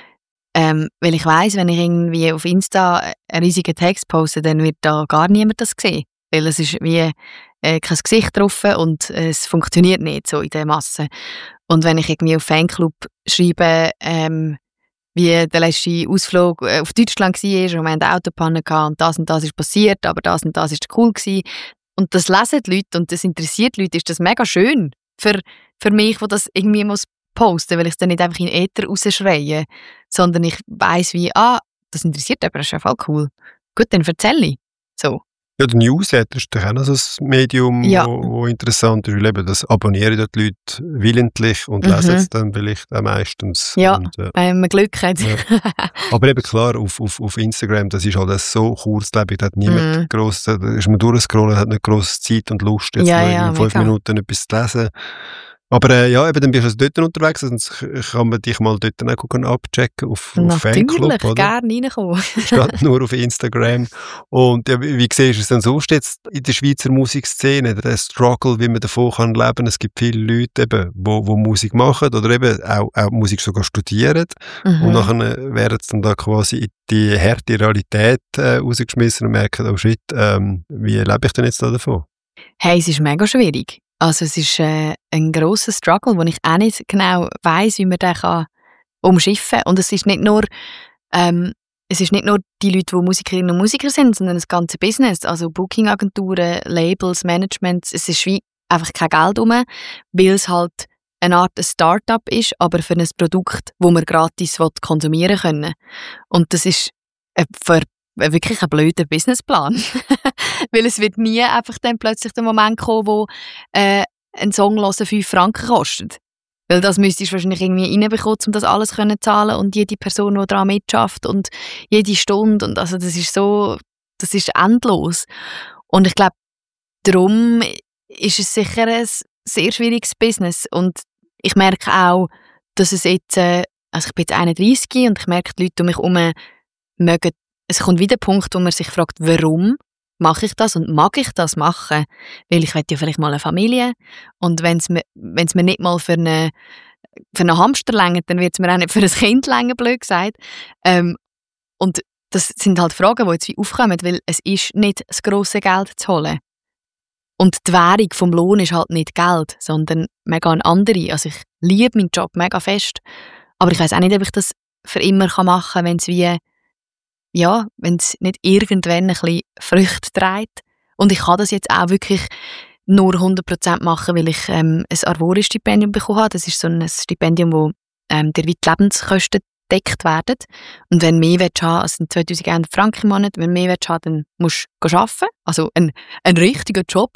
Speaker 2: Ähm, weil ich weiss, wenn ich irgendwie auf Insta einen riesigen Text poste, dann wird da gar niemand das sehen. Weil es ist wie äh, kein Gesicht drauf und äh, es funktioniert nicht so in der Masse. Und wenn ich irgendwie auf Fanclub schreibe, ähm, wie der letzte Ausflug auf Deutschland war und wir hatten eine Autopanne und das und das ist passiert, aber das und das ist cool gewesen. Und das lesen die Leute und das interessiert die Leute, ist das mega schön für, für mich, die das irgendwie muss posten, weil ich es dann nicht einfach in den Äther rausschreie, sondern ich weiss wie, ah, das interessiert aber, das ist ja voll cool. Gut, dann erzähle ich. So.
Speaker 1: Ja, der Newsletter ist doch auch noch so ein Medium,
Speaker 2: ja.
Speaker 1: wo, wo interessant ist, weil eben das abonnieren dort die Leute willentlich und
Speaker 2: mhm.
Speaker 1: lesen es dann vielleicht auch meistens.
Speaker 2: Ja,
Speaker 1: und, äh,
Speaker 2: wenn man Glück hat.
Speaker 1: Ja. Aber eben klar, auf, auf, auf Instagram, das ist halt das so kurzlebig, da hat niemand mm. gross, da ist man durchscrollen, hat nicht gross Zeit und Lust, jetzt
Speaker 2: ja,
Speaker 1: noch
Speaker 2: ja,
Speaker 1: in fünf
Speaker 2: mega.
Speaker 1: Minuten etwas zu lesen. Aber äh, ja, eben, dann bist du also dort unterwegs, sonst kann man dich mal dort dann auch abchecken auf, auf Fanclub,
Speaker 2: oder? Gerne reinkommen.
Speaker 1: Statt nur auf Instagram. Und ja, wie, wie siehst du es denn sonst jetzt in der Schweizer Musikszene, der Struggle, wie man davon kann leben? Es gibt viele Leute, eben, wo, wo Musik machen oder eben auch, auch Musik sogar studieren. Mhm. Und nachher werden sie dann da quasi in die harte Realität äh, rausgeschmissen und merken, oh shit, ähm, wie lebe ich denn jetzt da davon?
Speaker 2: Hey, es ist mega schwierig. Also es ist äh, ein grosser Struggle, wo ich auch nicht genau weiss, wie man den kann umschiffen kann. Und es ist nicht nur, ähm, es ist nicht nur die Leute, die Musikerinnen und Musiker sind, sondern das ganze Business, also Booking-Agenturen, Labels, Managements. Es ist wie einfach kein Geld rum, weil es halt eine Art ein Start-up ist, aber für ein Produkt, das man gratis konsumieren können. Und das ist äh, für wirklich ein blöder Businessplan. Weil es wird nie einfach dann plötzlich der Moment kommen, wo äh, ein Song hören fünf Franken kostet. Weil das müsstest du wahrscheinlich irgendwie reinbekommen, um das alles zu zahlen und jede Person, die daran mitschafft und jede Stunde. Und also das ist so, das ist endlos. Und ich glaube, darum ist es sicher ein sehr schwieriges Business. Und ich merke auch, dass es jetzt, äh, also ich bin jetzt einunddreissig und ich merke, die Leute um mich herum mögen. Es kommt wieder der Punkt, wo man sich fragt, warum mache ich das und mag ich das machen? Weil ich möchte ja vielleicht mal eine Familie und wenn es mir, wenn's mir nicht mal für eine, für einen Hamster reicht, dann wird es mir auch nicht für ein Kind reichen, blöd gesagt. Ähm, und das sind halt Fragen, die jetzt wie aufkommen, weil es ist nicht das grosse Geld zu holen. Und die Währung vom Lohn ist halt nicht Geld, sondern mega eine andere. Also ich liebe meinen Job mega fest, aber ich weiss auch nicht, ob ich das für immer machen kann, wenn es wie ja, wenn es nicht irgendwann ein bisschen Früchte trägt. Und ich kann das jetzt auch wirklich nur hundert Prozent machen, weil ich ähm, ein Arvori-Stipendium bekommen habe. Das ist so ein Stipendium, wo ähm, der weit Lebenskosten gedeckt werden. Und wenn du mehr willst haben, also zweitausendeinhundert Franken im Monat, wenn du mehr willst haben, dann musst du arbeiten. Also ein, ein richtiger Job.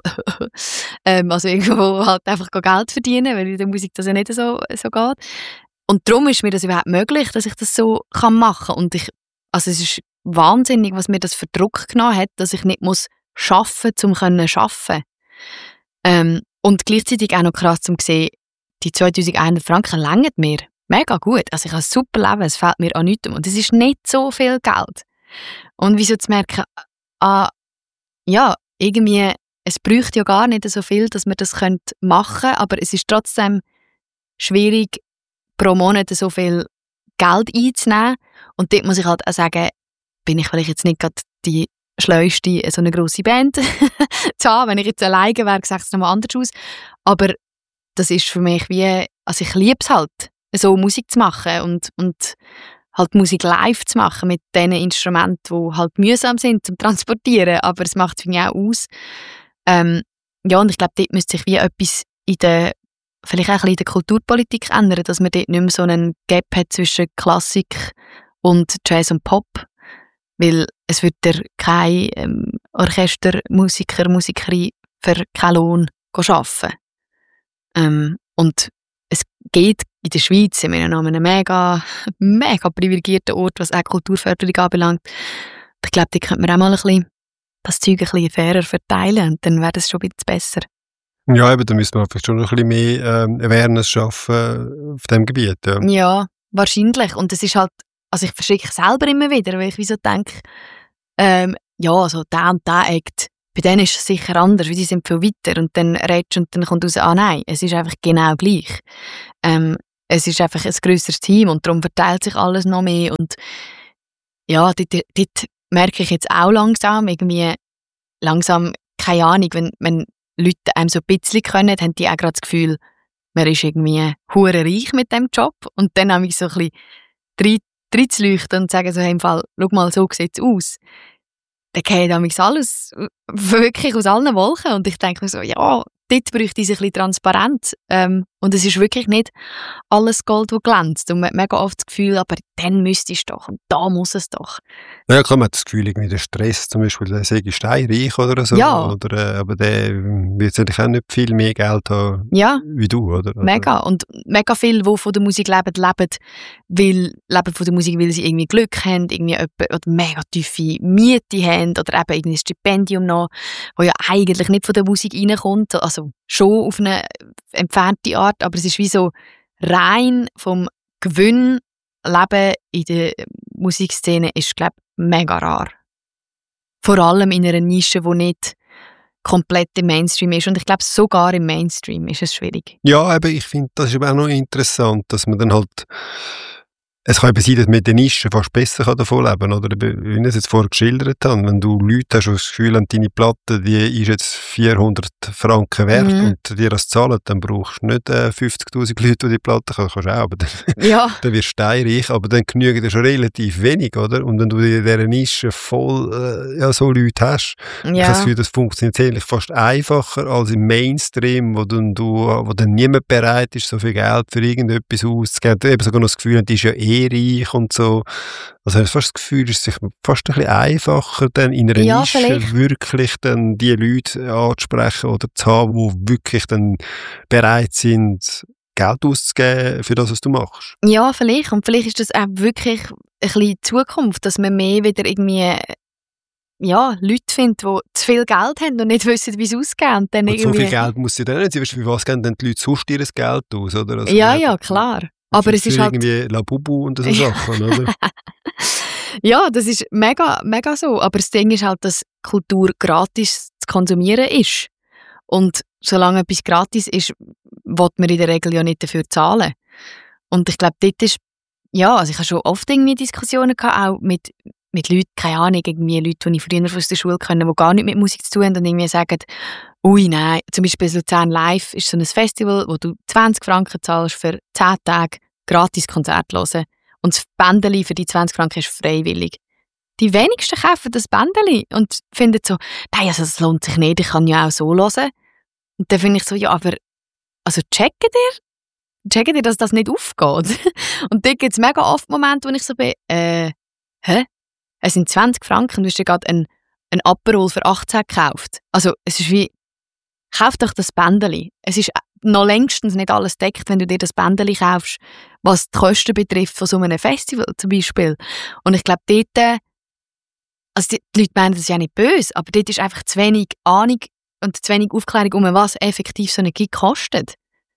Speaker 2: ähm, also irgendwo halt einfach Geld verdienen, weil in der Musik das ja nicht so, so geht. Und darum ist mir das überhaupt möglich, dass ich das so kann machen kann. Und ich Also es ist wahnsinnig, was mir das für Druck genommen hat, dass ich nicht muss arbeiten muss, um zu arbeiten. Ähm, und gleichzeitig auch noch krass zu sehen, die zweitausendeinhundert Franken reichen mir mega gut. Also ich habe ein super Leben, es fehlt mir an nichts. Und es ist nicht so viel Geld. Und wieso zu merken, ah, ja, irgendwie, es bräuchte ja gar nicht so viel, dass man das machen könnte, aber es ist trotzdem schwierig, pro Monat so viel Geld einzunehmen. Und dort muss ich halt auch sagen, bin ich vielleicht jetzt nicht gerade die Schleuste, so eine grosse Band zu haben. Wenn ich jetzt alleine wäre, sieht es nochmal anders aus. Aber das ist für mich wie, also ich liebe es halt, so Musik zu machen und, und halt Musik live zu machen mit den Instrumenten, die halt mühsam sind zum Transportieren, aber es macht es für mich auch aus. Ähm, ja, und ich glaube, dort müsste sich wie etwas in der, vielleicht auch ein bisschen in der Kulturpolitik ändern, dass man dort nicht mehr so einen Gap hat zwischen Klassik und Jazz und Pop, weil es wird der kein ähm, Orchestermusiker, Musikerin für keinen Lohn arbeiten. Ähm, und es geht in der Schweiz, sind wir an einem mega, mega privilegierten Ort, was auch Kulturförderung anbelangt. Ich glaube, da könnte man auch mal ein bisschen das Zeug ein bisschen fairer verteilen und dann wäre das schon ein bisschen besser.
Speaker 1: Ja, eben, da müssen wir vielleicht schon noch ein bisschen mehr ähm, Awareness schaffen auf diesem Gebiet. Ja.
Speaker 2: ja, wahrscheinlich. Und es ist halt, also ich verschicke selber immer wieder, weil ich wie so denke, ähm, ja, so der und der Act, bei denen ist es sicher anders, weil die sind viel weiter und dann redest und dann kommt raus, ah nein, es ist einfach genau gleich. Ähm, es ist einfach ein grösseres Team und darum verteilt sich alles noch mehr und ja, dort, dort merke ich jetzt auch langsam, irgendwie langsam, keine Ahnung, wenn, wenn Leute einem so ein bisschen können, haben die auch gerade das Gefühl, man ist irgendwie hure reich mit dem Job und dann habe ich so ein bisschen reinzuleuchten und sagen so, hey, im Fall, schau mal, so sieht es aus. Dann geht damals alles wirklich aus allen Wolken und ich denke mir so, ja, dort bräuchte es ein bisschen Transparenz ähm, und es ist wirklich nicht alles Gold, das glänzt und man hat mega oft das Gefühl, aber dann müsste es doch und da muss es doch.
Speaker 1: Ja klar, man hat das Gefühl, irgendwie der Stress zum Beispiel, der sei steinreich oder so,
Speaker 2: ja.
Speaker 1: oder, äh, aber der wird natürlich auch nicht viel mehr Geld haben
Speaker 2: ja.
Speaker 1: wie du, oder?
Speaker 2: Mega und mega viele, die von der Musik leben, leben, weil, leben von der Musik, weil sie irgendwie Glück haben, irgendwie jemand, oder mega tiefe Miete haben oder eben irgendwie ein Stipendium noch, das ja eigentlich nicht von der Musik reinkommt, also schon auf eine entfernte Art, aber es ist wie so rein vom Gewinn Leben in der Musikszene ist, glaube ich, mega rar. Vor allem in einer Nische, die nicht komplett im Mainstream ist. Und ich glaube, sogar im Mainstream ist es schwierig.
Speaker 1: Ja, aber ich finde, das ist aber auch noch interessant, dass man dann halt, es kann eben sein, dass man in der Nische fast besser davon leben kann, oder wie ich es jetzt vorher geschildert habe, wenn du Leute hast, die das Gefühl haben, deine Platte, die ist jetzt vierhundert Franken wert mhm. und dir das zahlen, dann brauchst du nicht äh, fünfzigtausend Leute, die die Platte können, kannst du auch, aber dann,
Speaker 2: ja.
Speaker 1: dann wirst du steinreich, aber dann genügen dir schon relativ wenig, oder? Und wenn du in dieser Nische voll äh, ja, so Leute hast, ja. ich habe das Gefühl, das funktioniert eigentlich fast einfacher als im Mainstream, wo dann, du, wo dann niemand bereit ist, so viel Geld für irgendetwas auszugeben. Du hast eben sogar noch das Gefühl, die ist ja eh reich und so. Also ich habe fast das Gefühl, es ist sich fast ein bisschen einfacher, dann in einer ja, Nische vielleicht. wirklich dann die Leute anzusprechen oder zu haben, die wirklich dann bereit sind, Geld auszugeben für das, was du machst.
Speaker 2: Ja, vielleicht. Und vielleicht ist das auch wirklich ein bisschen Zukunft, dass man mehr wieder irgendwie ja, Leute findet, die zu viel Geld haben und nicht wissen, wie sie ausgeben. Und, dann
Speaker 1: und
Speaker 2: irgendwie...
Speaker 1: so viel Geld muss sie dann nicht. Sie wissen, wie was geben denn die Leute sonst ihr Geld aus, oder? Also,
Speaker 2: ja, ja, klar. Aber es ist halt
Speaker 1: irgendwie Labubu und so Sachen, oder?
Speaker 2: Ja, das ist mega, mega so. Aber das Ding ist halt, dass Kultur gratis zu konsumieren ist. Und solange etwas gratis ist, will man in der Regel ja nicht dafür zahlen. Und ich glaube, dort ist, ja, also ich habe schon oft irgendwie Diskussionen gehabt, auch mit, mit Leuten, keine Ahnung, irgendwie Leute, die ich früher aus der Schule kenne, die gar nichts mit Musik zu tun haben und irgendwie sagen, ui, nein, zum Beispiel Luzern Live ist so ein Festival, wo du zwanzig Franken zahlst für zehn Tage gratis Konzert hören. Und das Bändeli für die zwanzig Franken ist freiwillig. Die wenigsten kaufen das Bändeli und finden so, nein, also das lohnt sich nicht, ich kann ja auch so hören. Und dann finde ich so, ja, aber, also checkt ihr? Checkt ihr, dass das nicht aufgeht? Und dort gibt es mega oft Momente, wo ich so bin, äh, hä? Es sind zwanzig Franken, du hast dir gerade ein, ein Aperol für achtzehn gekauft. Also, es ist wie, kauf doch das Bändeli. Es ist noch längstens nicht alles deckt, wenn du dir das Bändeli kaufst, was die Kosten betrifft von so einem Festival zum Beispiel. Und ich glaube, dort also die, die Leute meinen das ist ja nicht böse, aber dort ist einfach zu wenig Ahnung und zu wenig Aufklärung um, was effektiv so ein Gig kostet.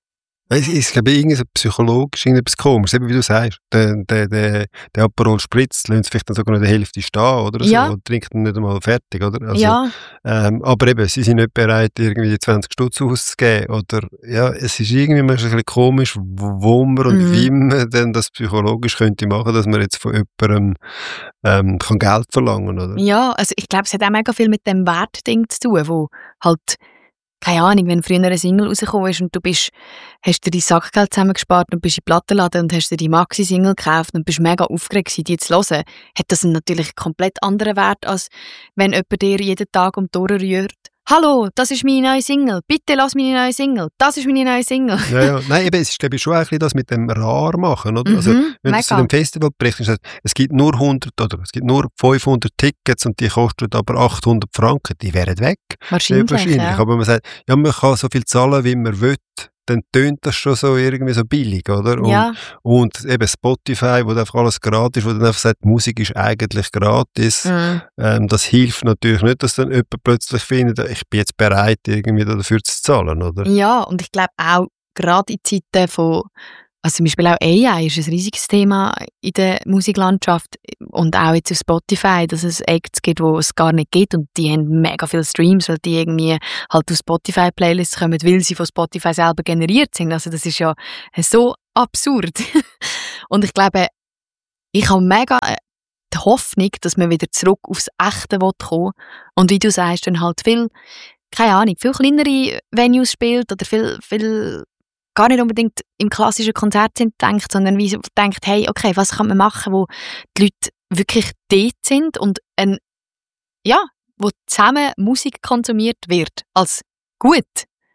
Speaker 1: Es ist, glaube ich, irgendwie so psychologisch irgendetwas komisch. Eben wie du sagst, der, der, der, der Aperol Spritz lässt vielleicht dann sogar noch die Hälfte stehen oder so
Speaker 2: Ja.
Speaker 1: und trinkt ihn nicht einmal fertig, oder? Also,
Speaker 2: Ja.
Speaker 1: ähm, aber eben, sie sind nicht bereit, irgendwie zwanzig Stutz auszugeben, oder? Ja, es ist irgendwie manchmal ein bisschen komisch, wo man und
Speaker 2: Mhm.
Speaker 1: wie man denn das psychologisch könnte machen, dass man jetzt von jemandem ähm, kann Geld verlangen, oder?
Speaker 2: Ja, also ich glaube, es hat auch mega viel mit dem Wertding zu tun, wo halt, keine Ahnung, wenn früher eine Single rausgekommen ist und du bist, hast dir dein Sackgeld zusammengespart und bist in den Plattenladen und hast dir die Maxi-Single gekauft und bist mega aufgeregt gewesen, die zu hören, hat das natürlich einen komplett anderen Wert, als wenn jemand dir jeden Tag um die Ohren rührt. «Hallo, das ist meine neue Single. Bitte lass meine neue Single. Das ist meine neue Single.»
Speaker 1: Ja, ja. Nein, eben, es ist, glaube ich, schon ein bisschen das mit dem rar machen, oder?
Speaker 2: Mhm,
Speaker 1: also, wenn du zu
Speaker 2: mega.
Speaker 1: dem Festival berichtest, es gibt nur hundert oder es gibt nur fünfhundert Tickets und die kosten aber achthundert Franken, die wären weg.
Speaker 2: Wahrscheinlich,
Speaker 1: Wahrscheinlich.
Speaker 2: ja.
Speaker 1: Aber man sagt, ja, man kann so viel zahlen, wie man will, dann tönt das schon so irgendwie so billig, oder? Und,
Speaker 2: Ja,
Speaker 1: und eben Spotify, wo einfach alles gratis ist, wo dann einfach sagt, Musik ist eigentlich gratis.
Speaker 2: mhm.
Speaker 1: Ähm, das hilft natürlich nicht, dass dann jemand plötzlich findet, ich bin jetzt bereit, irgendwie dafür zu zahlen, oder?
Speaker 2: Ja, und ich glaube auch, gerade in Zeiten von, also zum Beispiel auch A I ist ein riesiges Thema in der Musiklandschaft und auch jetzt auf Spotify, dass es Acts gibt, wo es gar nicht gibt und die haben mega viele Streams, weil die irgendwie halt auf Spotify-Playlists kommen, weil sie von Spotify selber generiert sind. Also das ist ja so absurd. Und ich glaube, ich habe mega die Hoffnung, dass man wieder zurück aufs Echte kommen will und wie du sagst, dann halt viel, keine Ahnung, viel kleinere Venues spielt oder viel, viel gar nicht unbedingt im klassischen Konzert sind denkt, sondern wie so denkt, hey, okay, was kann man machen, wo die Leute wirklich dort sind und ein, ja, wo zusammen Musik konsumiert wird als gut.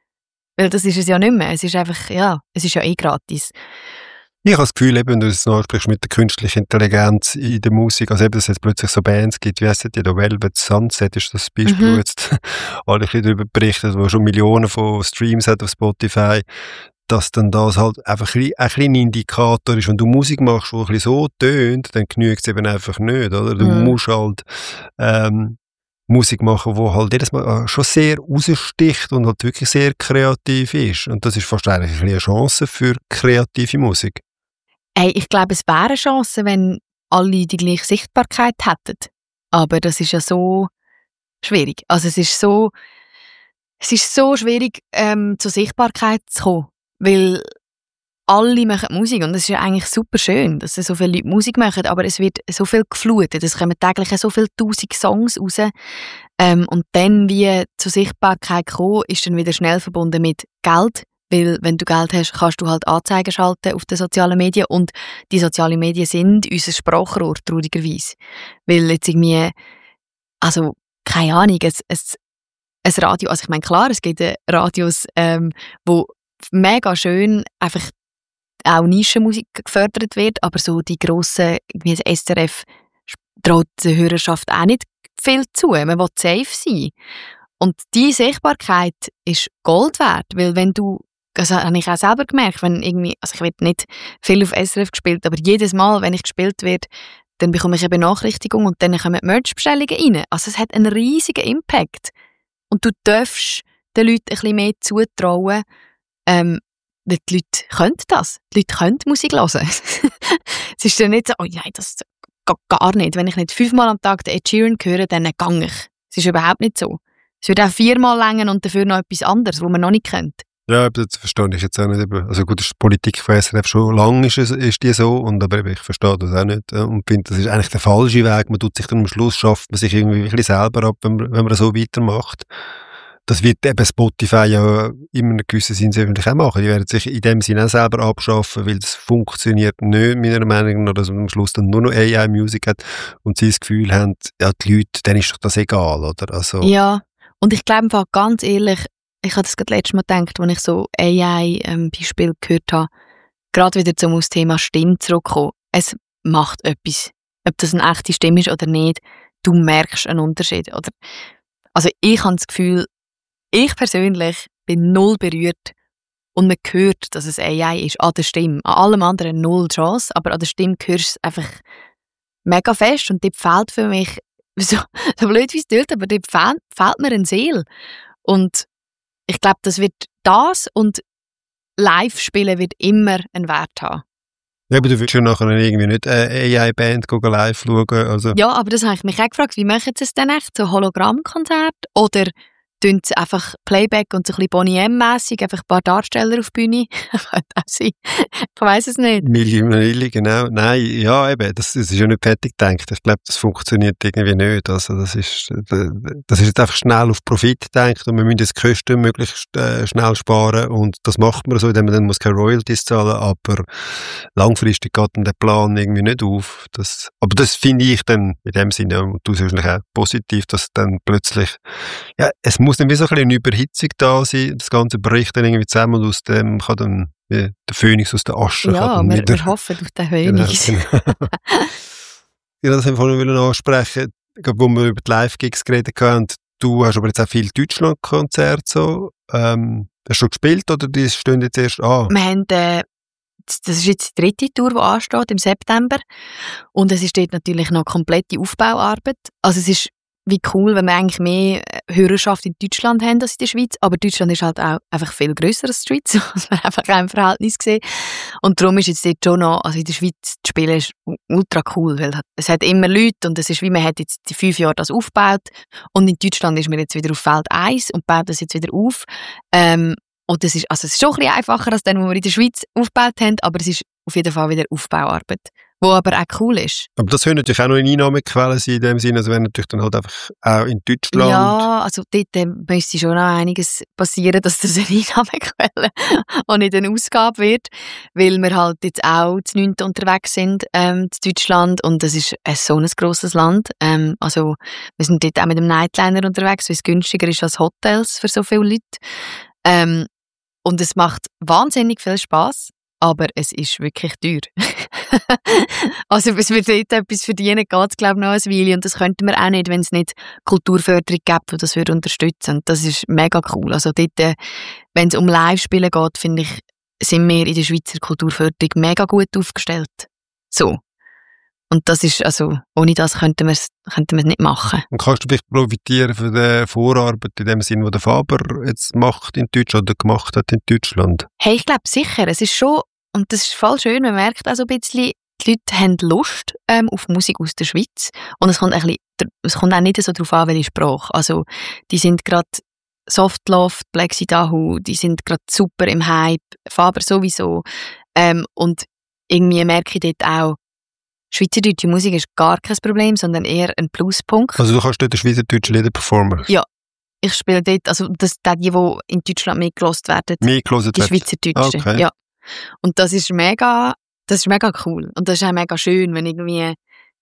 Speaker 2: Weil das ist es ja nicht mehr. Es ist einfach, ja, es ist ja eh gratis.
Speaker 1: Ich habe das Gefühl, eben, wenn du das ansprichst mit der künstlichen Intelligenz in der Musik, also eben, dass es jetzt plötzlich so Bands gibt, wie heisst die, da Velvet Sunset ist das Beispiel,
Speaker 2: Mhm.
Speaker 1: wo jetzt alle ein bisschen darüber berichten, wo schon Millionen von Streams hat auf Spotify, dass dann das halt einfach ein, ein kleiner Indikator ist. Wenn du Musik machst, die ein bisschen so tönt, dann genügt es eben einfach nicht, oder? Du
Speaker 2: Mhm.
Speaker 1: musst halt ähm, Musik machen, die halt jedes Mal schon sehr raussticht und halt wirklich sehr kreativ ist. Und das ist fast eigentlich ein bisschen eine Chance für kreative Musik.
Speaker 2: Hey, ich glaube, es wäre eine Chance, wenn alle die gleiche Sichtbarkeit hätten. Aber das ist ja so schwierig. Also es ist so, es ist so schwierig, ähm, zur Sichtbarkeit zu kommen. Weil alle machen Musik und es ist ja eigentlich super schön, dass so viele Leute Musik machen, aber es wird so viel geflutet. Es kommen täglich so viele tausend Songs raus. Ähm, und dann, wie zur Sichtbarkeit kommen, ist dann wieder schnell verbunden mit Geld. Weil, wenn du Geld hast, kannst du halt Anzeigen schalten auf den sozialen Medien und die sozialen Medien sind unser Sprachrohr, traurigerweise. Weil jetzt irgendwie, also, keine Ahnung, ein, ein, ein Radio, also ich meine, klar, es gibt Radios, ähm, wo mega schön einfach auch Nischenmusik gefördert wird, aber so die grossen, wie das S R F, traut der Hörerschaft auch nicht viel zu. Man will safe sein. Und die Sichtbarkeit ist Gold wert, weil wenn du, also habe ich auch selber gemerkt, wenn irgendwie, also ich werde nicht viel auf S R F gespielt, aber jedes Mal, wenn ich gespielt werde, dann bekomme ich eine Benachrichtigung und dann kommen Merch-Bestellungen rein. Also es hat einen riesigen Impact. Und du darfst den Leuten ein bisschen mehr zutrauen, ähm, weil die Leute können das. Die Leute können Musik hören. Es ist dann nicht so, oh nein, das geht gar nicht. Wenn ich nicht fünfmal am Tag den Ed Sheeran höre, dann gehe ich. Es ist überhaupt nicht so. Es wird auch viermal länger und dafür noch etwas anderes, was man noch nicht kennt.
Speaker 1: Ja, das verstehe ich jetzt auch nicht. Also gut, die Politik von S R F schon lange ist, ist die so, und aber ich verstehe das auch nicht und finde, das ist eigentlich der falsche Weg. Man tut sich dann am Schluss, schafft man sich irgendwie ein bisschen selber ab, wenn man, wenn man so weitermacht. Das wird eben Spotify ja in einem gewissen Sinn öffentlich auch machen. Die werden sich in dem Sinne auch selber abschaffen, weil das funktioniert nicht, meiner Meinung nach, dass man am Schluss dann nur noch A I-Musik hat und sie das Gefühl haben, ja, die Leute, denen ist doch das egal, oder? Also,
Speaker 2: Ja, und ich glaube einfach ganz ehrlich, ich habe das gerade letztes Mal gedacht, als ich so A I-Beispiele ähm, gehört habe, gerade wieder zum aufs Thema Stimme zurückkommen. Es macht etwas. Ob das eine echte Stimme ist oder nicht, du merkst einen Unterschied. Oder, also ich habe das Gefühl, ich persönlich bin null berührt und man hört, dass es A I ist, an der Stimme. An allem anderen null Chance, aber an der Stimme hörst du es einfach mega fest und dort fehlt für mich so, so blöd wie es tönt, aber dort fehlt, fehlt mir eine Seele. Und ich glaube, das wird das und Live-Spielen wird immer einen Wert haben.
Speaker 1: Ja, aber du willst ja nachher irgendwie nicht eine A I-Band live schauen. Also.
Speaker 2: Ja, aber das habe ich mich auch gefragt, wie machen sie es denn echt? So Hologrammkonzert? Oder tun sie einfach Playback und so ein bisschen Boney M-mässig, einfach ein paar Darsteller auf die Bühne? Könnte auch sein. Ich weiss es nicht.
Speaker 1: Milli Vanilli, genau. Nein, ja, eben, das, das ist ja nicht fertig gedacht. Ich glaube, das funktioniert irgendwie nicht. Also, das ist, das ist jetzt einfach schnell auf Profit gedacht und wir müssen das Kosten möglichst äh, schnell sparen und das macht man so, indem man dann muss keine Royalties zahlen, aber langfristig geht dann der Plan irgendwie nicht auf. Das, aber das finde ich dann in dem Sinne, und du siehst auch positiv, dass dann plötzlich, ja, es muss dann wie so ein bisschen eine Überhitzung da sein, das Ganze bricht dann irgendwie zusammen und aus dem kann dann wie der Phönix aus der Asche.
Speaker 2: Ja, wir, wir hoffen auf den Phönix.
Speaker 1: Genau, genau. Ja, das wollte ich vorhin ansprechen, wo wir über die Live-Gigs geredet haben. Du hast aber jetzt auch viele Deutschland-Konzerte so. Ähm, hast du schon gespielt oder die stehen jetzt erst an?
Speaker 2: Wir haben, äh, das ist jetzt die dritte Tour, die ansteht im September. Und es ist dort natürlich noch komplette Aufbauarbeit. Also es ist wie cool, wenn wir eigentlich mehr Hörerschaft in Deutschland haben als in der Schweiz. Aber Deutschland ist halt auch einfach viel grösser als die Schweiz, was man einfach auch im Verhältnis sehen. Und darum ist jetzt dort schon noch, also in der Schweiz zu spielen, ist ultra cool, weil es hat immer Leute und es ist wie, man hat jetzt die fünf Jahre das aufgebaut und in Deutschland ist man jetzt wieder auf Feld eins und baut das jetzt wieder auf. Ähm, und das ist, also es ist schon ein bisschen einfacher als das, was wir in der Schweiz aufgebaut haben, aber es ist auf jeden Fall wieder Aufbauarbeit, wo aber auch cool ist.
Speaker 1: Aber das soll natürlich auch noch eine Einnahmequelle sein in dem Sinne, also wenn natürlich dann halt einfach auch in Deutschland...
Speaker 2: Ja, also dort äh, müsste schon noch einiges passieren, dass das eine Einnahmequelle und nicht eine Ausgabe wird, weil wir halt jetzt auch zu neunten unterwegs sind, ähm, zu Deutschland und das ist äh, so ein grosses Land. Ähm, also wir sind dort auch mit dem Nightliner unterwegs, weil es günstiger ist als Hotels für so viele Leute. Ähm, und es macht wahnsinnig viel Spass. Aber es ist wirklich teuer. Also bis wir dort etwas verdienen, geht es glaube ich noch ein Weile. Und das könnten wir auch nicht, wenn es nicht Kulturförderung gibt, die das würde unterstützen. Und das ist mega cool. Also dort, wenn es um Live-Spielen geht, finde ich, sind wir in der Schweizer Kulturförderung mega gut aufgestellt. So. Und das ist, also, ohne das könnten wir es könnten wir es nicht machen.
Speaker 1: Und kannst du vielleicht profitieren von der Vorarbeit in dem Sinn, die der Faber jetzt macht in Deutschland oder gemacht hat in Deutschland?
Speaker 2: Hey, ich glaube sicher. Es ist schon, und das ist voll schön, man merkt auch so ein bisschen, die Leute haben Lust ähm, auf Musik aus der Schweiz. Und es kommt, ein bisschen, es kommt auch nicht so darauf an, welche Sprache. Also, die sind gerade Softloft, Black Sidahu, die sind gerade super im Hype, Faber sowieso. Ähm, und irgendwie merke ich dort auch, schweizerdeutsche Musik ist gar kein Problem, sondern eher ein Pluspunkt.
Speaker 1: Also du kannst dort schweizerdeutsche Lieder performen?
Speaker 2: Ja, ich spiele dort, also das, die, die in Deutschland mehr gelost werden,
Speaker 1: mehr gelost
Speaker 2: die schweizerdeutschen.
Speaker 1: Okay.
Speaker 2: Ja. Und das ist mega, das ist mega cool. Und das ist auch mega schön, wenn irgendwie,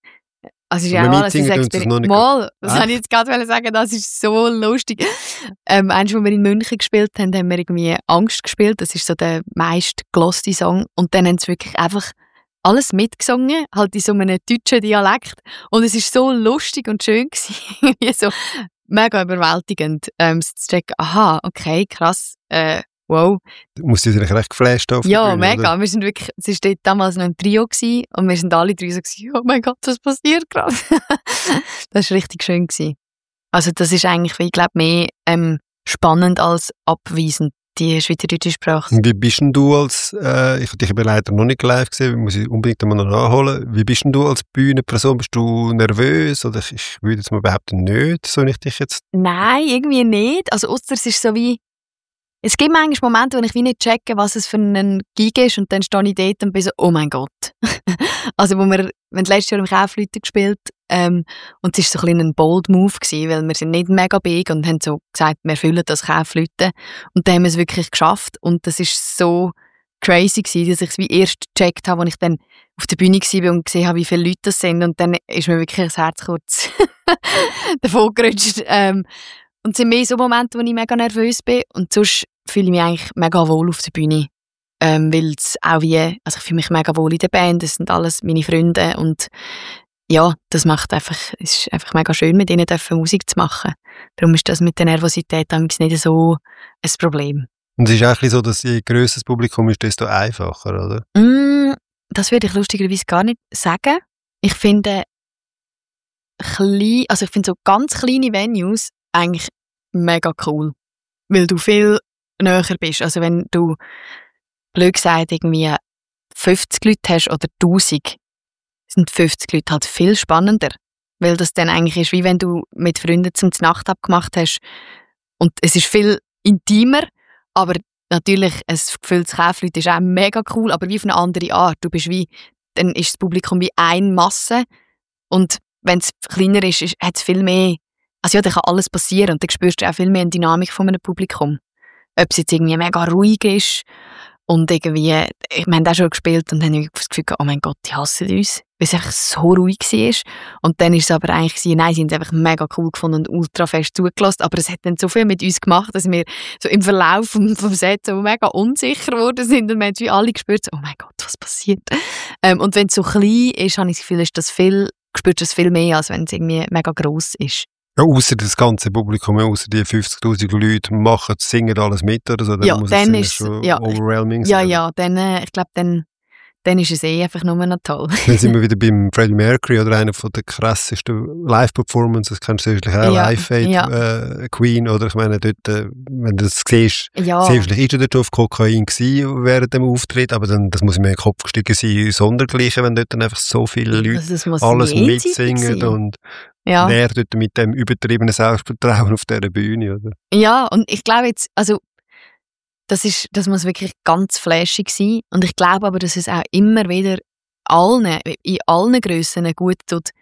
Speaker 2: also ist ja auch alles ein Experiment. Mal, das wollte ich jetzt gerade sagen, das ist so lustig. Ähm, eins, wo wir in München gespielt haben, haben wir irgendwie Angst gespielt, das ist so der meist geloste Song. Und dann haben sie wirklich einfach alles mitgesungen, halt in so einem deutschen Dialekt. Und es war so lustig und schön gewesen. So mega überwältigend. Ähm, zu checken, aha, okay, krass, äh, wow.
Speaker 1: Du musst dich recht geflasht auf
Speaker 2: Ja,
Speaker 1: Bühne,
Speaker 2: mega.
Speaker 1: oder?
Speaker 2: Wir sind wirklich, es war dort damals noch ein Trio gewesen, und wir sind alle drei so gewesen, oh mein Gott, was passiert gerade? Das war richtig schön gewesen. Also das ist eigentlich, ich glaube, mehr ähm, spannend als abweisend, die schweizerdeutsche Sprache.
Speaker 1: Wie bist denn du als, äh, ich habe dich aber leider noch nicht live gesehen, muss ich unbedingt einmal noch nachholen. Wie bist denn du als Bühnenperson? Bist du nervös? Oder ich, ich würde jetzt mal behaupten, nicht, so ich dich jetzt...
Speaker 2: Nein, irgendwie nicht. Also ausser es ist so wie, es gibt manchmal Momente, wo ich wie nicht checke, was es für ein Gig ist, und dann stehe ich dort und bin so, oh mein Gott. Also wo wir, wir haben letztes Jahr im Kaufleuten gespielt, ähm, und es war so ein bisschen ein bold Move gewesen, weil wir sind nicht mega big und haben so gesagt, wir füllen das Kaufleuten, und dann haben wir es wirklich geschafft, und das ist so crazy gewesen, dass ich es wie erst gecheckt habe, als ich dann auf der Bühne war und gesehen habe, wie viele Leute das sind, und dann ist mir wirklich das Herz kurz davon gerutscht. Ähm, und es sind mehr so Momente, wo ich mega nervös bin, und sonst fühle ich mich eigentlich mega wohl auf der Bühne. Ähm, weil es auch wie, also ich fühle mich mega wohl in der Band, das sind alles meine Freunde, und ja, das macht einfach, es ist einfach mega schön, mit ihnen dürfen Musik zu machen. Darum ist das mit der Nervosität nicht so ein Problem.
Speaker 1: Und es ist auch ein bisschen so, dass je grösser das Publikum ist, desto einfacher, oder?
Speaker 2: Mm, das würde ich lustigerweise gar nicht sagen. Ich finde, klein, also ich finde so ganz kleine Venues eigentlich mega cool. Weil du viel näher bist. Also wenn du, blöd gesagt, irgendwie fünfzig Leute hast oder tausend, sind fünfzig Leute halt viel spannender. Weil das dann eigentlich ist, wie wenn du mit Freunden zum Nacht abgemacht hast. Und es ist viel intimer, aber natürlich, ein gefülltes Kaufleute ist auch mega cool, aber wie auf eine andere Art. Du bist wie, dann ist das Publikum wie eine Masse und wenn es kleiner ist, ist hat es viel mehr, also ja, da kann alles passieren und dann spürst du auch viel mehr eine Dynamik von einem Publikum. Ob es jetzt irgendwie mega ruhig ist und irgendwie, ich meine, da schon gespielt und dann habe ich das Gefühl, oh mein Gott, die hassen uns, weil es einfach so ruhig war. Und dann ist es aber eigentlich, nein, sie haben es einfach mega cool gefunden und ultra fest zugelassen, aber es hat dann so viel mit uns gemacht, dass wir so im Verlauf vom, vom Set so mega unsicher geworden sind und wir haben wie alle gespürt, so, oh mein Gott, was passiert? Ähm, und wenn es so klein ist, habe ich das Gefühl, ist das viel, spürst du es viel mehr, als wenn es irgendwie mega gross ist.
Speaker 1: Ja, ausser das ganze Publikum, ausser die fünfzigtausend Leute machen, singen alles mit oder so, dann
Speaker 2: ja,
Speaker 1: muss
Speaker 2: dann
Speaker 1: es
Speaker 2: ist,
Speaker 1: schon
Speaker 2: ja,
Speaker 1: overwhelming
Speaker 2: ja,
Speaker 1: sein.
Speaker 2: ja, dann, äh, ich glaube, dann, dann ist es eh einfach nur noch toll.
Speaker 1: Dann sind wir wieder beim Freddie Mercury oder einer von der krassesten Live-Performances, kennst du sicherlich auch,
Speaker 2: Ja,
Speaker 1: Live Aid,
Speaker 2: ja.
Speaker 1: äh, Queen, oder ich meine, dort, äh, wenn du das siehst,
Speaker 2: Ja.
Speaker 1: siehst du, ist er dort auf Kokain gewesen während dem Auftritt, aber dann, das muss mir in den Kopf gestiegen sein, sondergleichen, wenn dort dann einfach so viele Leute
Speaker 2: Also das muss
Speaker 1: alles
Speaker 2: jenseitig
Speaker 1: mitsingen
Speaker 2: sein.
Speaker 1: und
Speaker 2: Ja.
Speaker 1: er dort mit dem übertriebenen Selbstvertrauen auf dieser Bühne, oder?
Speaker 2: Ja, und ich glaube jetzt, also das, ist, das muss wirklich ganz flashig sein. Und ich glaube aber, dass es auch immer wieder allen, in allen Grössen gut tut,